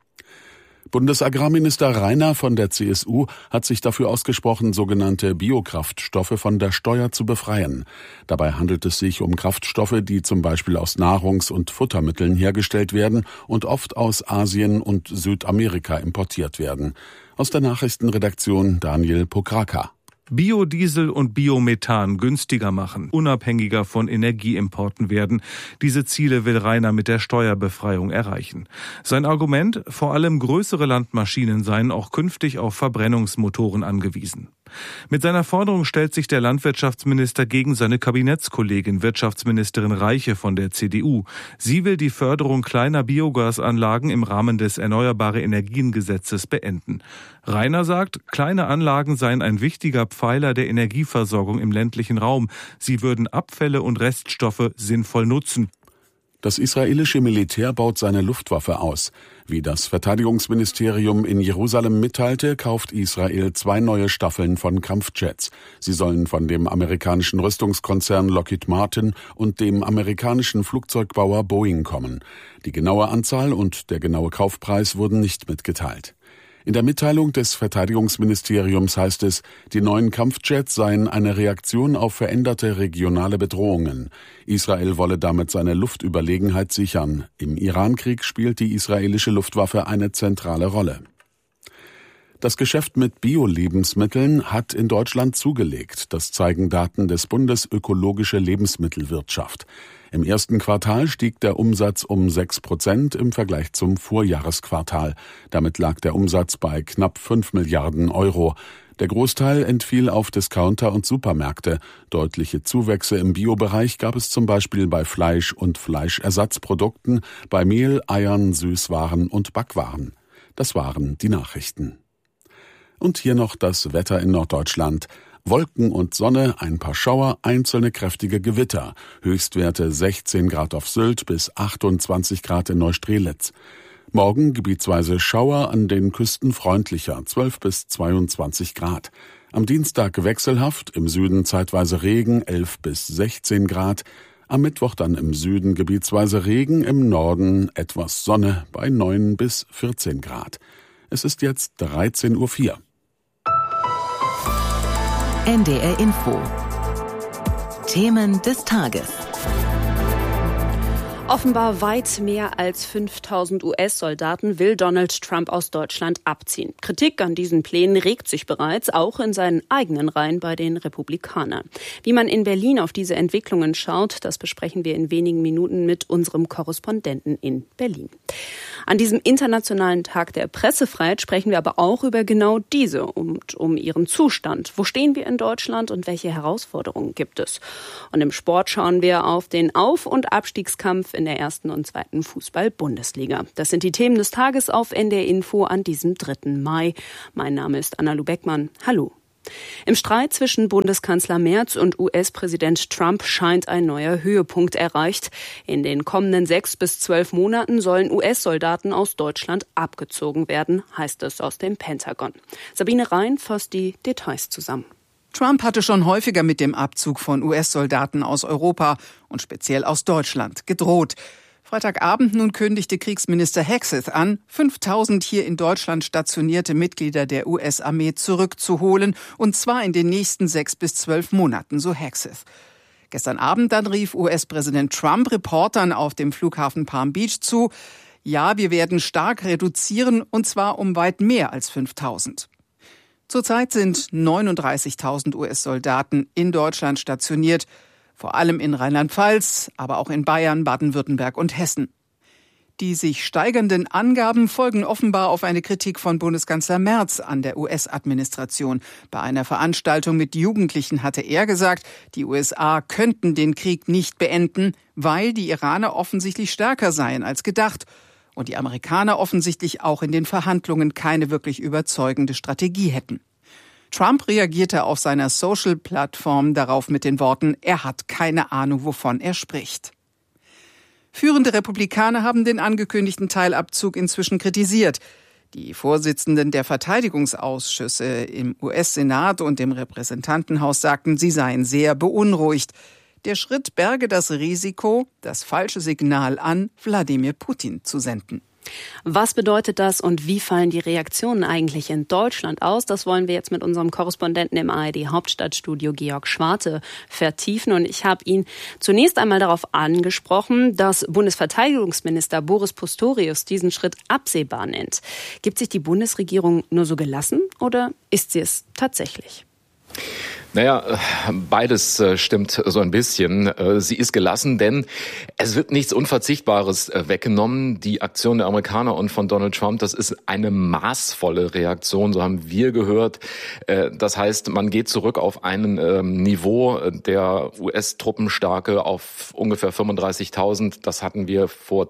S14: Bundesagrarminister Rainer von der CSU hat sich dafür ausgesprochen, sogenannte Biokraftstoffe von der Steuer zu befreien. Dabei handelt es sich um Kraftstoffe, die zum Beispiel aus Nahrungs- und Futtermitteln hergestellt werden und oft aus Asien und Südamerika importiert werden. Aus der Nachrichtenredaktion Daniel Pokraka.
S16: Biodiesel und Biomethan günstiger machen, unabhängiger von Energieimporten werden. Diese Ziele will Rainer mit der Steuerbefreiung erreichen. Sein Argument, vor allem größere Landmaschinen seien auch künftig auf Verbrennungsmotoren angewiesen. Mit seiner Forderung stellt sich der Landwirtschaftsminister gegen seine Kabinettskollegin Wirtschaftsministerin Reiche von der CDU. Sie will die Förderung kleiner Biogasanlagen im Rahmen des Erneuerbare-Energien-Gesetzes beenden. Rainer sagt, kleine Anlagen seien ein wichtiger Pfeiler der Energieversorgung im ländlichen Raum. Sie würden Abfälle und Reststoffe sinnvoll nutzen.
S14: Das israelische Militär baut seine Luftwaffe aus. Wie das Verteidigungsministerium in Jerusalem mitteilte, kauft Israel 2 neue Staffeln von Kampfjets. Sie sollen von dem amerikanischen Rüstungskonzern Lockheed Martin und dem amerikanischen Flugzeugbauer Boeing kommen. Die genaue Anzahl und der genaue Kaufpreis wurden nicht mitgeteilt. In der Mitteilung des Verteidigungsministeriums heißt es, die neuen Kampfjets seien eine Reaktion auf veränderte regionale Bedrohungen. Israel wolle damit seine Luftüberlegenheit sichern. Im Irankrieg spielt die israelische Luftwaffe eine zentrale Rolle. Das Geschäft mit Bio-Lebensmitteln hat in Deutschland zugelegt. Das zeigen Daten des Bundes Ökologische Lebensmittelwirtschaft. Im ersten Quartal stieg der Umsatz um 6% im Vergleich zum Vorjahresquartal. Damit lag der Umsatz bei knapp 5 Milliarden Euro. Der Großteil entfiel auf Discounter und Supermärkte. Deutliche Zuwächse im Biobereich gab es zum Beispiel bei Fleisch und Fleischersatzprodukten, bei Mehl, Eiern, Süßwaren und Backwaren. Das waren die Nachrichten. Und hier noch das Wetter in Norddeutschland. Wolken und Sonne, ein paar Schauer, einzelne kräftige Gewitter. Höchstwerte 16 Grad auf Sylt bis 28 Grad in Neustrelitz. Morgen gebietsweise Schauer, an den Küsten freundlicher, 12 bis 22 Grad. Am Dienstag wechselhaft, im Süden zeitweise Regen, 11 bis 16 Grad. Am Mittwoch dann im Süden gebietsweise Regen, im Norden etwas Sonne bei 9 bis 14 Grad. Es ist jetzt 13.04 Uhr.
S13: NDR Info. Themen des Tages.
S17: Offenbar weit mehr als 5.000 US-Soldaten will Donald Trump aus Deutschland abziehen. Kritik an diesen Plänen regt sich bereits, auch in seinen eigenen Reihen bei den Republikanern. Wie man in Berlin auf diese Entwicklungen schaut, das besprechen wir in wenigen Minuten mit unserem Korrespondenten in Berlin. An diesem Internationalen Tag der Pressefreiheit sprechen wir aber auch über genau diese und um ihren Zustand. Wo stehen wir in Deutschland und welche Herausforderungen gibt es? Und im Sport schauen wir auf den Auf- und Abstiegskampf in der 1. und 2. Fußball-Bundesliga. Das sind die Themen des Tages auf NDR Info an diesem 3. Mai. Mein Name ist Anna-Lu Beckmann. Hallo. Im Streit zwischen Bundeskanzler Merz und US-Präsident Trump scheint ein neuer Höhepunkt erreicht. In den kommenden 6 bis 12 Monaten sollen US-Soldaten aus Deutschland abgezogen werden, heißt es aus dem Pentagon. Sabine Rhein fasst die Details zusammen.
S18: Trump hatte schon häufiger mit dem Abzug von US-Soldaten aus Europa und speziell aus Deutschland gedroht. Freitagabend nun kündigte Kriegsminister Hegseth an, 5.000 hier in Deutschland stationierte Mitglieder der US-Armee zurückzuholen, und zwar in den nächsten 6 bis 12 Monaten, so Hegseth. Gestern Abend dann rief US-Präsident Trump Reportern auf dem Flughafen Palm Beach zu, ja, wir werden stark reduzieren, und zwar um weit mehr als 5.000. Zurzeit sind 39.000 US-Soldaten in Deutschland stationiert, vor allem in Rheinland-Pfalz, aber auch in Bayern, Baden-Württemberg und Hessen. Die sich steigernden Angaben folgen offenbar auf eine Kritik von Bundeskanzler Merz an der US-Administration. Bei einer Veranstaltung mit Jugendlichen hatte er gesagt, die USA könnten den Krieg nicht beenden, weil die Iraner offensichtlich stärker seien als gedacht und die Amerikaner offensichtlich auch in den Verhandlungen keine wirklich überzeugende Strategie hätten. Trump reagierte auf seiner Social-Plattform darauf mit den Worten, er hat keine Ahnung, wovon er spricht. Führende Republikaner haben den angekündigten Teilabzug inzwischen kritisiert. Die Vorsitzenden der Verteidigungsausschüsse im US-Senat und im Repräsentantenhaus sagten, sie seien sehr beunruhigt. Der Schritt berge das Risiko, das falsche Signal an Wladimir Putin zu senden.
S17: Was bedeutet das und wie fallen die Reaktionen eigentlich in Deutschland aus? Das wollen wir jetzt mit unserem Korrespondenten im ARD-Hauptstadtstudio Georg Schwarte vertiefen. Und ich habe ihn zunächst einmal darauf angesprochen, dass Bundesverteidigungsminister Boris Pistorius diesen Schritt absehbar nennt. Gibt sich die Bundesregierung nur so gelassen oder ist sie es tatsächlich?
S19: Naja, beides stimmt so ein bisschen. Sie ist gelassen, denn es wird nichts Unverzichtbares weggenommen. Die Aktion der Amerikaner und von Donald Trump, das ist eine maßvolle Reaktion, so haben wir gehört. Das heißt, man geht zurück auf ein Niveau der US-Truppenstärke auf ungefähr 35.000. Das hatten wir vor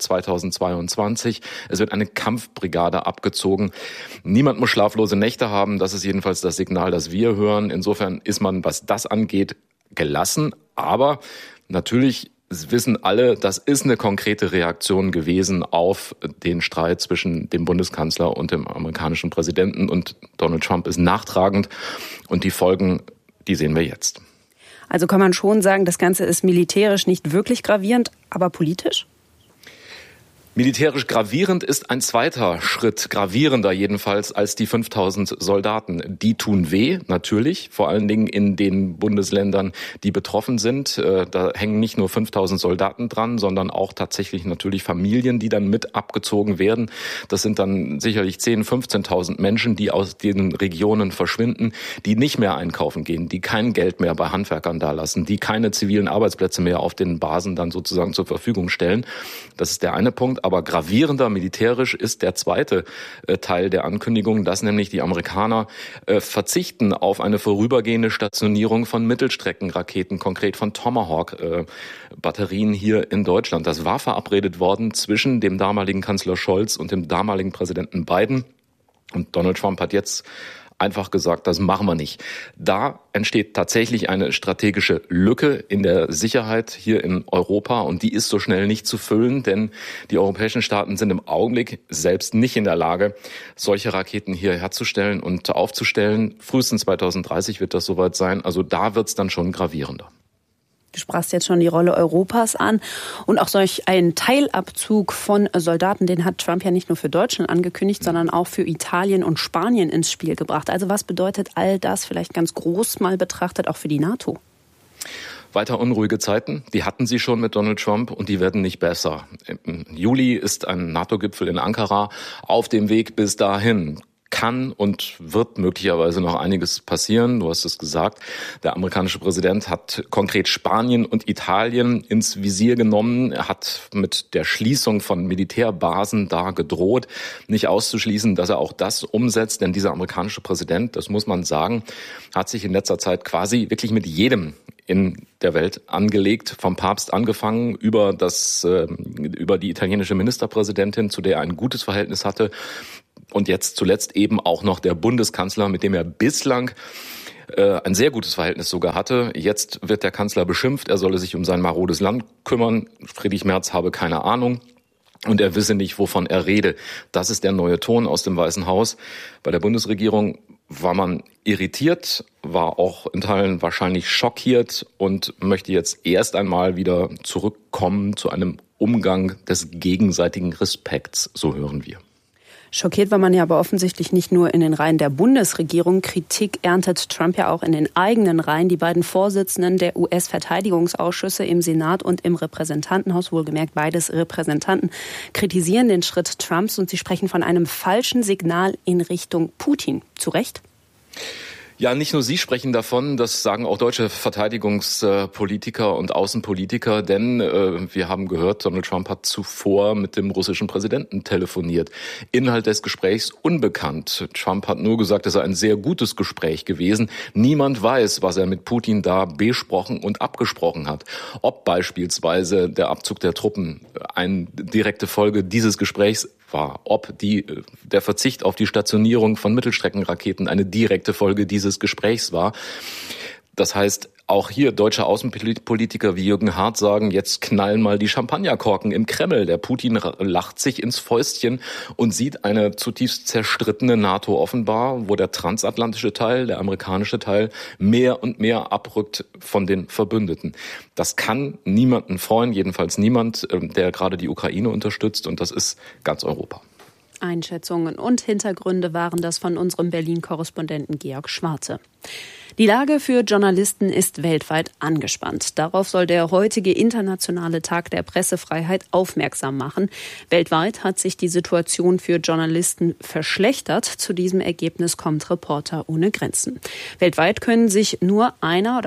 S19: 2022. Es wird eine Kampfbrigade abgezogen. Niemand muss schlaflose Nächte haben. Das ist jedenfalls das Signal, das wir hören. Insofern ist man, was das angeht, gelassen. Aber natürlich wissen alle, das ist eine konkrete Reaktion gewesen auf den Streit zwischen dem Bundeskanzler und dem amerikanischen Präsidenten. Und Donald Trump ist nachtragend. Und die Folgen, die sehen wir jetzt.
S17: Also kann man schon sagen, das Ganze ist militärisch nicht wirklich gravierend, aber politisch?
S19: Militärisch gravierend ist ein zweiter Schritt, gravierender jedenfalls als die 5.000 Soldaten. Die tun weh, natürlich, vor allen Dingen in den Bundesländern, die betroffen sind. Da hängen nicht nur 5.000 Soldaten dran, sondern auch tatsächlich natürlich Familien, die dann mit abgezogen werden. Das sind dann sicherlich 10.000, 15.000 Menschen, die aus den Regionen verschwinden, die nicht mehr einkaufen gehen, die kein Geld mehr bei Handwerkern dalassen, die keine zivilen Arbeitsplätze mehr auf den Basen dann sozusagen zur Verfügung stellen. Das ist der eine Punkt. Aber gravierender militärisch ist der zweite Teil der Ankündigung, dass nämlich die Amerikaner verzichten auf eine vorübergehende Stationierung von Mittelstreckenraketen, konkret von Tomahawk-Batterien hier in Deutschland. Das war verabredet worden zwischen dem damaligen Kanzler Scholz und dem damaligen Präsidenten Biden. Und Donald Trump hat jetzt einfach gesagt, das machen wir nicht. Da entsteht tatsächlich eine strategische Lücke in der Sicherheit hier in Europa und die ist so schnell nicht zu füllen, denn die europäischen Staaten sind im Augenblick selbst nicht in der Lage, solche Raketen hier herzustellen und aufzustellen. Frühestens 2030 wird das soweit sein. Also da wird es dann schon gravierender.
S17: Du sprachst jetzt schon die Rolle Europas an und auch solch einen Teilabzug von Soldaten, den hat Trump ja nicht nur für Deutschland angekündigt, sondern auch für Italien und Spanien ins Spiel gebracht. Also was bedeutet all das vielleicht ganz groß mal betrachtet auch für die NATO?
S19: Weiter unruhige Zeiten, die hatten sie schon mit Donald Trump und die werden nicht besser. Im Juli ist ein NATO-Gipfel in Ankara auf dem Weg bis dahin. Kann und wird möglicherweise noch einiges passieren. Du hast es gesagt. Der amerikanische Präsident hat konkret Spanien und Italien ins Visier genommen. Er hat mit der Schließung von Militärbasen da gedroht. Nicht auszuschließen, dass er auch das umsetzt. Denn dieser amerikanische Präsident, das muss man sagen, hat sich in letzter Zeit quasi wirklich mit jedem in der Welt angelegt, vom Papst angefangen, über die italienische Ministerpräsidentin, zu der er ein gutes Verhältnis hatte, und jetzt zuletzt eben auch noch der Bundeskanzler, mit dem er bislang ein sehr gutes Verhältnis sogar hatte. Jetzt wird der Kanzler beschimpft, er solle sich um sein marodes Land kümmern. Friedrich Merz habe keine Ahnung und er wisse nicht, wovon er rede. Das ist der neue Ton aus dem Weißen Haus. Bei der Bundesregierung war man irritiert, war auch in Teilen wahrscheinlich schockiert und möchte jetzt erst einmal wieder zurückkommen zu einem Umgang des gegenseitigen Respekts, so hören wir.
S17: Schockiert war man ja aber offensichtlich nicht nur in den Reihen der Bundesregierung. Kritik erntet Trump ja auch in den eigenen Reihen. Die beiden Vorsitzenden der US-Verteidigungsausschüsse im Senat und im Repräsentantenhaus, wohlgemerkt beides Repräsentanten, kritisieren den Schritt Trumps und sie sprechen von einem falschen Signal in Richtung Putin. Zu Recht?
S19: Ja, nicht nur Sie sprechen davon, das sagen auch deutsche Verteidigungspolitiker und Außenpolitiker, denn wir haben gehört, Donald Trump hat zuvor mit dem russischen Präsidenten telefoniert. Inhalt des Gesprächs unbekannt. Trump hat nur gesagt, es sei ein sehr gutes Gespräch gewesen. Niemand weiß, was er mit Putin da besprochen und abgesprochen hat. Ob beispielsweise der Abzug der Truppen eine direkte Folge dieses Gesprächs war, ob der Verzicht auf die Stationierung von Mittelstreckenraketen eine direkte Folge dieses Gesprächs war. Das heißt, auch hier deutsche Außenpolitiker wie Jürgen Hart sagen, jetzt knallen mal die Champagnerkorken im Kreml. Der Putin lacht sich ins Fäustchen und sieht eine zutiefst zerstrittene NATO offenbar, wo der transatlantische Teil, der amerikanische Teil, mehr und mehr abrückt von den Verbündeten. Das kann niemanden freuen, jedenfalls niemand, der gerade die Ukraine unterstützt, und das ist ganz Europa.
S17: Einschätzungen und Hintergründe waren das von unserem Berlin-Korrespondenten Georg Schwarte. Die Lage für Journalisten ist weltweit angespannt. Darauf soll der heutige internationale Tag der Pressefreiheit aufmerksam machen. Weltweit hat sich die Situation für Journalisten verschlechtert. Zu diesem Ergebnis kommt Reporter ohne Grenzen. Weltweit könne sich nur einer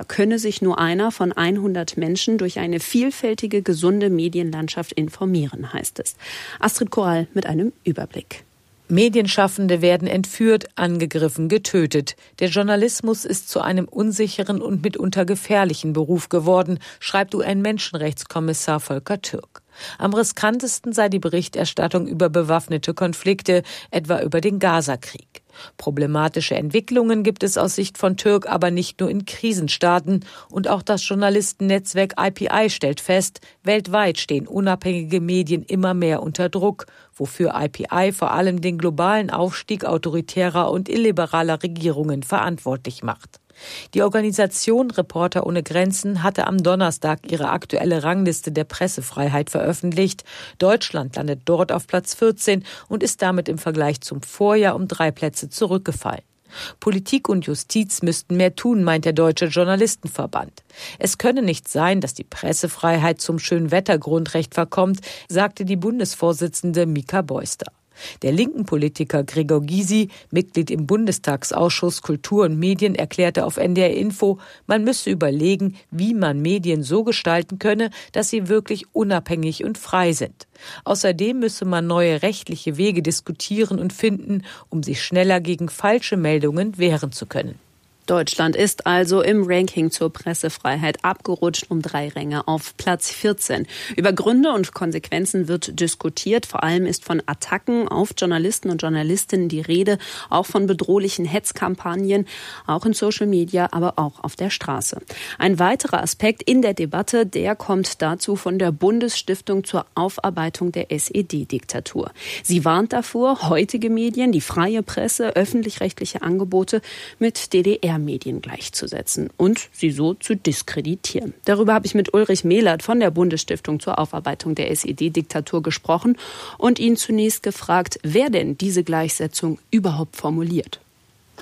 S17: von 100 Menschen durch eine vielfältige, gesunde Medienlandschaft informieren, heißt es. Astrid Korall mit einem Überblick.
S20: Medienschaffende werden entführt, angegriffen, getötet. Der Journalismus ist zu einem unsicheren und mitunter gefährlichen Beruf geworden, schreibt UN-Menschenrechtskommissar Volker Türk. Am riskantesten sei die Berichterstattung über bewaffnete Konflikte, etwa über den Gaza-Krieg. Problematische Entwicklungen gibt es aus Sicht von Türk aber nicht nur in Krisenstaaten. Und auch das Journalistennetzwerk IPI stellt fest, weltweit stehen unabhängige Medien immer mehr unter Druck, wofür IPI vor allem den globalen Aufstieg autoritärer und illiberaler Regierungen verantwortlich macht. Die Organisation Reporter ohne Grenzen hatte am Donnerstag ihre aktuelle Rangliste der Pressefreiheit veröffentlicht. Deutschland landet dort auf Platz 14 und ist damit im Vergleich zum Vorjahr um 3 Plätze zurückgefallen. Politik und Justiz müssten mehr tun, meint der Deutsche Journalistenverband. Es könne nicht sein, dass die Pressefreiheit zum Schönwettergrundrecht verkommt, sagte die Bundesvorsitzende Mika Beuster. Der linken Politiker Gregor Gysi, Mitglied im Bundestagsausschuss Kultur und Medien, erklärte auf NDR Info, man müsse überlegen, wie man Medien so gestalten könne, dass sie wirklich unabhängig und frei sind. Außerdem müsse man neue rechtliche Wege diskutieren und finden, um sich schneller gegen falsche Meldungen wehren zu können.
S17: Deutschland ist also im Ranking zur Pressefreiheit abgerutscht um 3 Ränge auf Platz 14. Über Gründe und Konsequenzen wird diskutiert. Vor allem ist von Attacken auf Journalisten und Journalistinnen die Rede, auch von bedrohlichen Hetzkampagnen, auch in Social Media, aber auch auf der Straße. Ein weiterer Aspekt in der Debatte, der kommt dazu von der Bundesstiftung zur Aufarbeitung der SED-Diktatur. Sie warnt davor, heutige Medien, die freie Presse, öffentlich-rechtliche Angebote mit DDR-Medien gleichzusetzen und sie so zu diskreditieren. Darüber habe ich mit Ulrich Mehlert von der Bundesstiftung zur Aufarbeitung der SED-Diktatur gesprochen und ihn zunächst gefragt, wer denn diese Gleichsetzung überhaupt formuliert.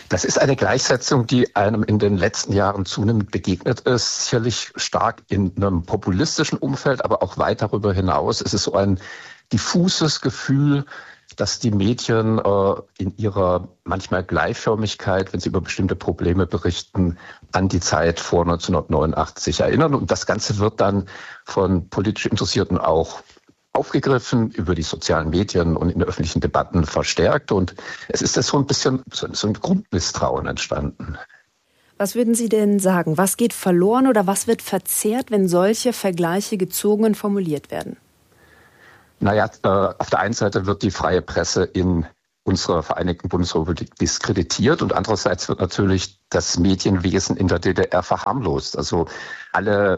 S21: Das ist eine Gleichsetzung, die einem in den letzten Jahren zunehmend begegnet ist. Sicherlich stark in einem populistischen Umfeld, aber auch weit darüber hinaus. Es ist so ein diffuses Gefühl, dass die Medien in ihrer manchmal Gleichförmigkeit, wenn sie über bestimmte Probleme berichten, an die Zeit vor 1989 erinnern. Und das Ganze wird dann von politisch Interessierten auch aufgegriffen, über die sozialen Medien und in öffentlichen Debatten verstärkt. Und es ist so ein bisschen so ein Grundmisstrauen entstanden.
S22: Was würden Sie denn sagen? Was geht verloren oder was wird verzerrt, wenn solche Vergleiche gezogen und formuliert werden?
S21: Naja, auf der einen Seite wird die freie Presse in unserer Vereinigten Bundesrepublik diskreditiert und andererseits wird natürlich das Medienwesen in der DDR verharmlost. Also alle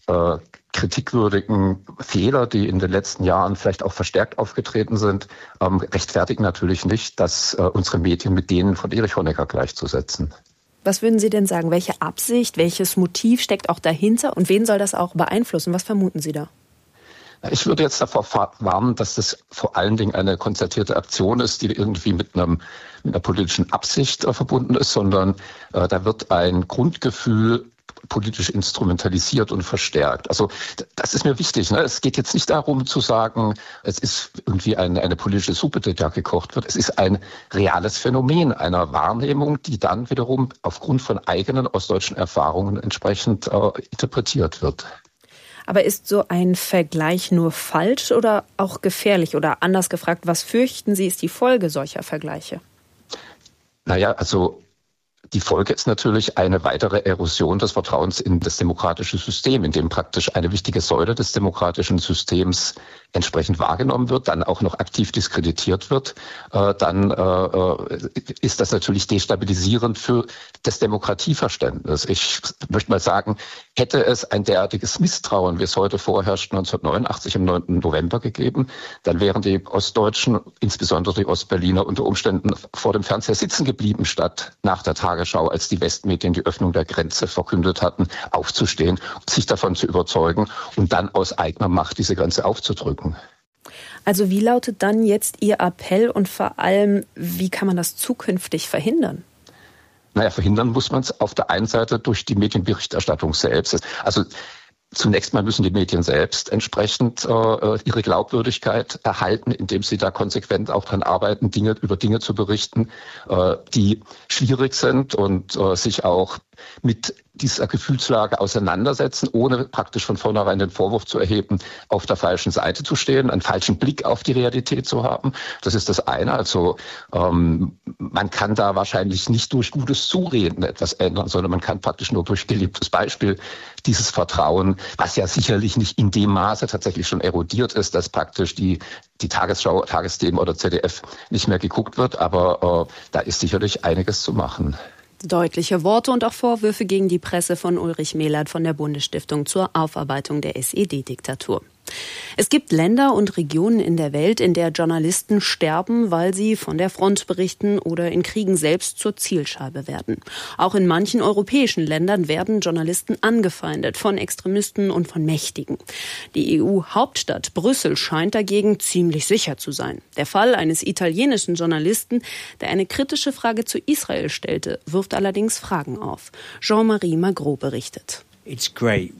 S21: kritikwürdigen Fehler, die in den letzten Jahren vielleicht auch verstärkt aufgetreten sind, rechtfertigen natürlich nicht, dass unsere Medien mit denen von Erich Honecker gleichzusetzen.
S22: Was würden Sie denn sagen? Welche Absicht, welches Motiv steckt auch dahinter und wen soll das auch beeinflussen? Was vermuten Sie da?
S21: Ich würde jetzt davor warnen, dass das vor allen Dingen eine konzertierte Aktion ist, die irgendwie mit einer politischen Absicht verbunden ist, sondern da wird ein Grundgefühl politisch instrumentalisiert und verstärkt. Also das ist mir wichtig. Ne? Es geht jetzt nicht darum zu sagen, es ist irgendwie eine politische Suppe, die da gekocht wird. Es ist ein reales Phänomen einer Wahrnehmung, die dann wiederum aufgrund von eigenen ostdeutschen Erfahrungen entsprechend interpretiert wird.
S22: Aber ist so ein Vergleich nur falsch oder auch gefährlich? Oder anders gefragt, was fürchten Sie, ist die Folge solcher Vergleiche?
S21: Naja, also die Folge ist natürlich eine weitere Erosion des Vertrauens in das demokratische System, in dem praktisch eine wichtige Säule des demokratischen Systems entsprechend wahrgenommen wird, dann auch noch aktiv diskreditiert wird. Dann ist das natürlich destabilisierend für das Demokratieverständnis. Ich möchte mal sagen, hätte es ein derartiges Misstrauen, wie es heute vorherrscht, 1989 am 9. November gegeben, dann wären die Ostdeutschen, insbesondere die Ostberliner, unter Umständen vor dem Fernseher sitzen geblieben, statt nach der Tagesschau, als die Westmedien die Öffnung der Grenze verkündet hatten, aufzustehen, sich davon zu überzeugen und dann aus eigener Macht diese Grenze aufzudrücken.
S22: Also wie lautet dann jetzt Ihr Appell und vor allem, wie kann man das zukünftig verhindern?
S21: Naja, verhindern muss man es auf der einen Seite durch die Medienberichterstattung selbst. Also zunächst mal müssen die Medien selbst entsprechend ihre Glaubwürdigkeit erhalten, indem sie da konsequent auch dran arbeiten, über Dinge zu berichten, die schwierig sind und sich auch mit dieser Gefühlslage auseinandersetzen, ohne praktisch von vornherein den Vorwurf zu erheben, auf der falschen Seite zu stehen, einen falschen Blick auf die Realität zu haben. Das ist das eine. Also man kann da wahrscheinlich nicht durch gutes Zureden etwas ändern, sondern man kann praktisch nur durch geliebtes Beispiel dieses Vertrauen, was ja sicherlich nicht in dem Maße tatsächlich schon erodiert ist, dass praktisch die Tagesschau, Tagesthemen oder ZDF nicht mehr geguckt wird. Aber da ist sicherlich einiges zu machen.
S22: Deutliche Worte und auch Vorwürfe gegen die Presse von Ulrich Mehlert von der Bundesstiftung zur Aufarbeitung der SED-Diktatur. Es gibt Länder und Regionen in der Welt, in der Journalisten sterben, weil sie von der Front berichten oder in Kriegen selbst zur Zielscheibe werden. Auch in manchen europäischen Ländern werden Journalisten angefeindet von Extremisten und von Mächtigen. Die EU-Hauptstadt Brüssel scheint dagegen ziemlich sicher zu sein. Der Fall eines italienischen Journalisten, der eine kritische Frage zu Israel stellte, wirft allerdings Fragen auf. Jean-Marie Magro berichtet.
S23: Es ist toll,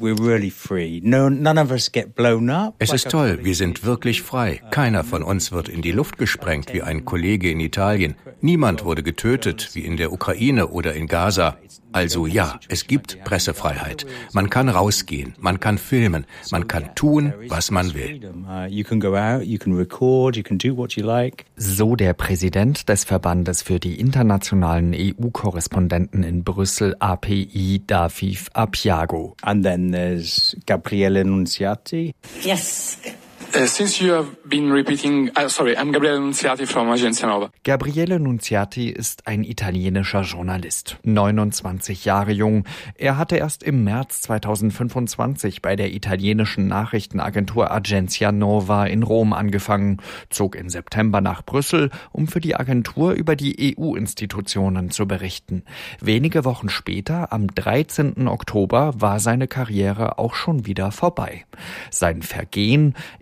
S23: wir sind wirklich frei. Keiner von uns wird in die Luft gesprengt wie ein Kollege in Italien. Niemand wurde getötet wie in der Ukraine oder in Gaza. Also ja, es gibt Pressefreiheit. Man kann rausgehen, man kann filmen, man kann tun, was man will.
S24: So der Präsident des Verbandes für die internationalen EU-Korrespondenten in Brüssel, API, Dafiv Abyago.
S23: And then there's Gabriele Nunziati.
S25: Yes. Since you have been repeating, I'm Gabriele Nunziati from Agenzia Nova.
S24: Gabriele Nunziati ist ein italienischer Journalist, 29 Jahre jung. Er hatte erst im März 2025 bei der italienischen Nachrichtenagentur Agenzia Nova in Rom angefangen, zog im September nach Brüssel, um für die Agentur über die EU-Institutionen zu berichten. Wenige Wochen später, am 13. Oktober, war seine Karriere auch schon wieder vorbei. Sein Vergehen: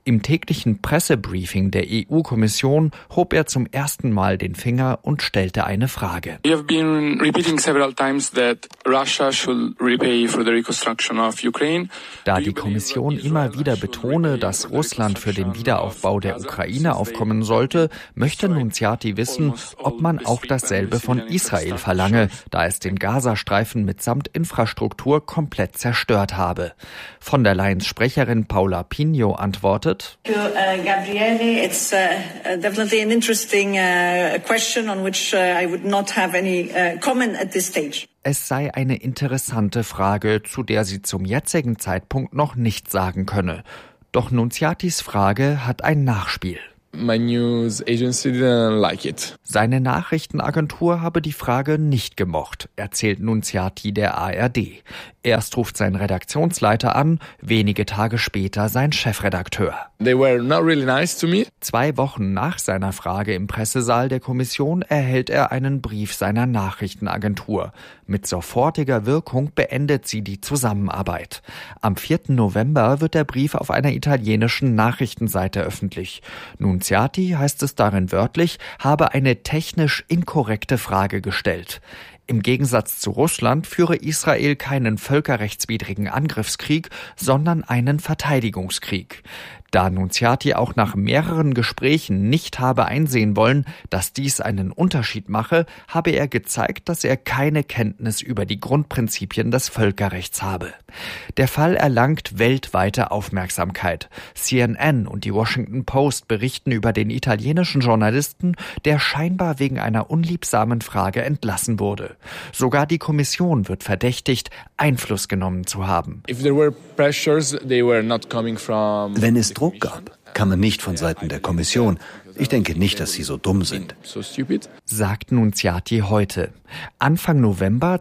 S24: Im täglichen Pressebriefing der EU-Kommission hob er zum ersten Mal den Finger und stellte eine Frage.
S25: We have been repeating several times that Russia should repay for the reconstruction of Ukraine.
S24: Da die Kommission immer wieder betone, dass Russland für den Wiederaufbau der Ukraine aufkommen sollte, möchte Nunziati wissen, ob man auch dasselbe von Israel verlange, da es den Gazastreifen mitsamt Infrastruktur komplett zerstört habe. Von der Leyens Sprecherin Paula Pinho antwortet:
S3: Gabriele, it's definitely an interesting question on which I would not have any comment at this stage.
S24: Es sei eine interessante Frage, zu der sie zum jetzigen Zeitpunkt noch nichts sagen könne. Doch Nunziatis Frage hat ein Nachspiel.
S25: My news agency didn't like it.
S24: Seine Nachrichtenagentur habe die Frage nicht gemocht, erzählt Nunziati der ARD. Erst ruft sein Redaktionsleiter an, wenige Tage später sein Chefredakteur.
S25: They were not really nice to me.
S24: 2 Wochen nach seiner Frage im Pressesaal der Kommission erhält er einen Brief seiner Nachrichtenagentur. Mit sofortiger Wirkung beendet sie die Zusammenarbeit. Am 4. November wird der Brief auf einer italienischen Nachrichtenseite öffentlich. Nunziati, heißt es darin wörtlich, habe eine technisch inkorrekte Frage gestellt. Im Gegensatz zu Russland führe Israel keinen völkerrechtswidrigen Angriffskrieg, sondern einen Verteidigungskrieg. Da Nunziati auch nach mehreren Gesprächen nicht habe einsehen wollen, dass dies einen Unterschied mache, habe er gezeigt, dass er keine Kenntnis über die Grundprinzipien des Völkerrechts habe. Der Fall erlangt weltweite Aufmerksamkeit. CNN und die Washington Post berichten über den italienischen Journalisten, der scheinbar wegen einer unliebsamen Frage entlassen wurde. Sogar die Kommission wird verdächtigt, Einfluss genommen zu haben.
S6: Wenn es Druck gab, kam er nicht von Seiten der Kommission. Ich denke nicht, dass sie so dumm sind,
S24: sagt Nunziati heute. Anfang November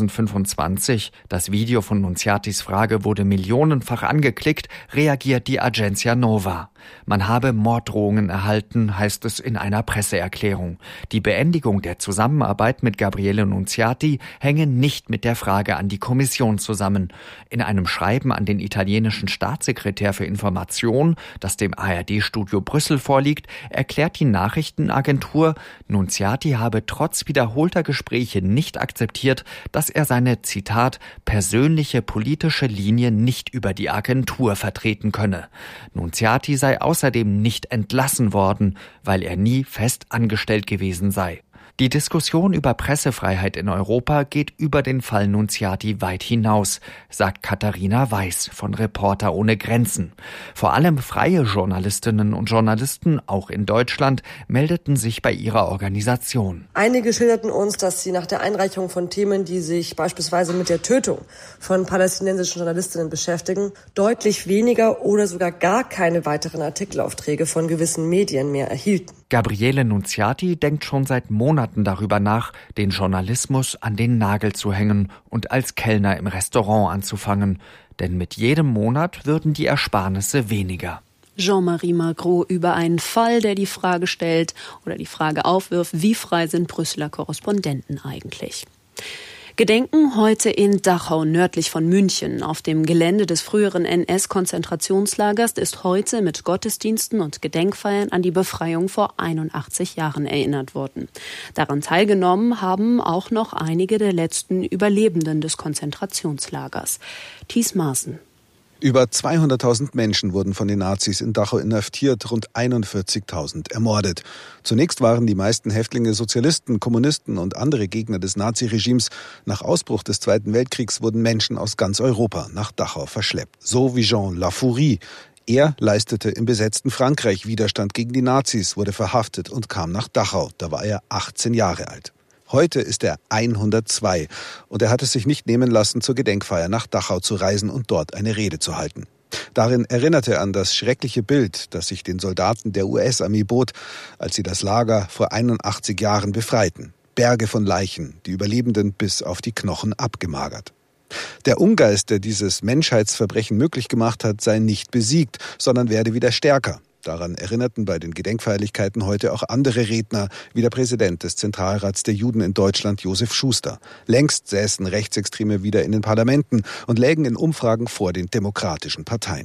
S24: 2025, das Video von Nunziatis Frage wurde millionenfach angeklickt, reagiert die Agenzia Nova. Man habe Morddrohungen erhalten, heißt es in einer Presseerklärung. Die Beendigung der Zusammenarbeit mit Gabriele Nunziati hänge nicht mit der Frage an die Kommission zusammen. In einem Schreiben an den italienischen Staatssekretär für Information, das dem ARD-Studio Brüssel vorliegt, erklärt die Nachrichtenagentur, Nunziati habe trotz wiederholter Gespräche nicht akzeptiert, dass er seine, Zitat, persönliche politische Linie nicht über die Agentur vertreten könne. Nunziati sei außerdem nicht entlassen worden, weil er nie fest angestellt gewesen sei. Die Diskussion über Pressefreiheit in Europa geht über den Fall Nunziati weit hinaus, sagt Katharina Weiß von Reporter ohne Grenzen. Vor allem freie Journalistinnen und Journalisten, auch in Deutschland, meldeten sich bei ihrer Organisation.
S7: Einige schilderten uns, dass sie nach der Einreichung von Themen, die sich beispielsweise mit der Tötung von palästinensischen Journalistinnen beschäftigen, deutlich weniger oder sogar gar keine weiteren Artikelaufträge von gewissen Medien mehr erhielten.
S24: Gabriele Nunziati denkt schon seit Monaten darüber nach, den Journalismus an den Nagel zu hängen und als Kellner im Restaurant anzufangen. Denn mit jedem Monat würden die Ersparnisse weniger.
S22: Jean-Marie Magro über einen Fall, der die Frage stellt oder die Frage aufwirft, wie frei sind Brüsseler Korrespondenten eigentlich? Gedenken heute in Dachau, nördlich von München. Auf dem Gelände des früheren NS-Konzentrationslagers ist heute mit Gottesdiensten und Gedenkfeiern an die Befreiung vor 81 Jahren erinnert worden. Daran teilgenommen haben auch noch einige der letzten Überlebenden des Konzentrationslagers. Thies Maaßen.
S8: Über 200.000 Menschen wurden von den Nazis in Dachau inhaftiert, rund 41.000 ermordet. Zunächst waren die meisten Häftlinge Sozialisten, Kommunisten und andere Gegner des Naziregimes. Nach Ausbruch des Zweiten Weltkriegs wurden Menschen aus ganz Europa nach Dachau verschleppt. So wie Jean Lafourie. Er leistete im besetzten Frankreich Widerstand gegen die Nazis, wurde verhaftet und kam nach Dachau. Da war er 18 Jahre alt. Heute ist er 102 und er hat es sich nicht nehmen lassen, zur Gedenkfeier nach Dachau zu reisen und dort eine Rede zu halten. Darin erinnerte er an das schreckliche Bild, das sich den Soldaten der US-Armee bot, als sie das Lager vor 81 Jahren befreiten. Berge von Leichen, die Überlebenden bis auf die Knochen abgemagert. Der Ungeist, der dieses Menschheitsverbrechen möglich gemacht hat, sei nicht besiegt, sondern werde wieder stärker. Daran erinnerten bei den Gedenkfeierlichkeiten heute auch andere Redner, wie der Präsident des Zentralrats der Juden in Deutschland, Josef Schuster. Längst säßen Rechtsextreme wieder in den Parlamenten und lägen in Umfragen vor den demokratischen Parteien.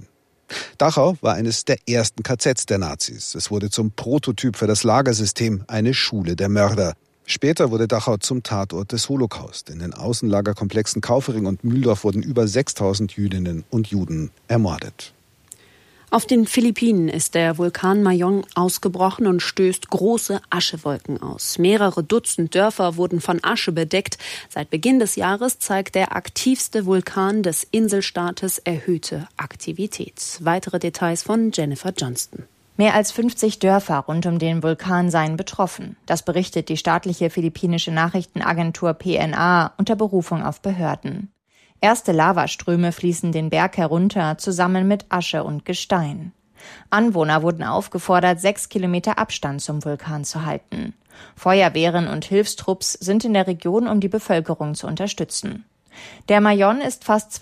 S8: Dachau war eines der ersten KZs der Nazis. Es wurde zum Prototyp für das Lagersystem, eine Schule der Mörder. Später wurde Dachau zum Tatort des Holocaust. In den Außenlagerkomplexen Kaufering und Mühldorf wurden über 6.000 Jüdinnen und Juden ermordet.
S22: Auf den Philippinen ist der Vulkan Mayong ausgebrochen und stößt große Aschewolken aus. Mehrere Dutzend Dörfer wurden von Asche bedeckt. Seit Beginn des Jahres zeigt der aktivste Vulkan des Inselstaates erhöhte Aktivität. Weitere Details von Jennifer Johnston.
S4: Mehr als 50 Dörfer rund um den Vulkan seien betroffen. Das berichtet die staatliche philippinische Nachrichtenagentur PNA unter Berufung auf Behörden. Erste Lavaströme fließen den Berg herunter, zusammen mit Asche und Gestein. Anwohner wurden aufgefordert, 6 Kilometer Abstand zum Vulkan zu halten. Feuerwehren und Hilfstrupps sind in der Region, um die Bevölkerung zu unterstützen. Der Mayong ist fast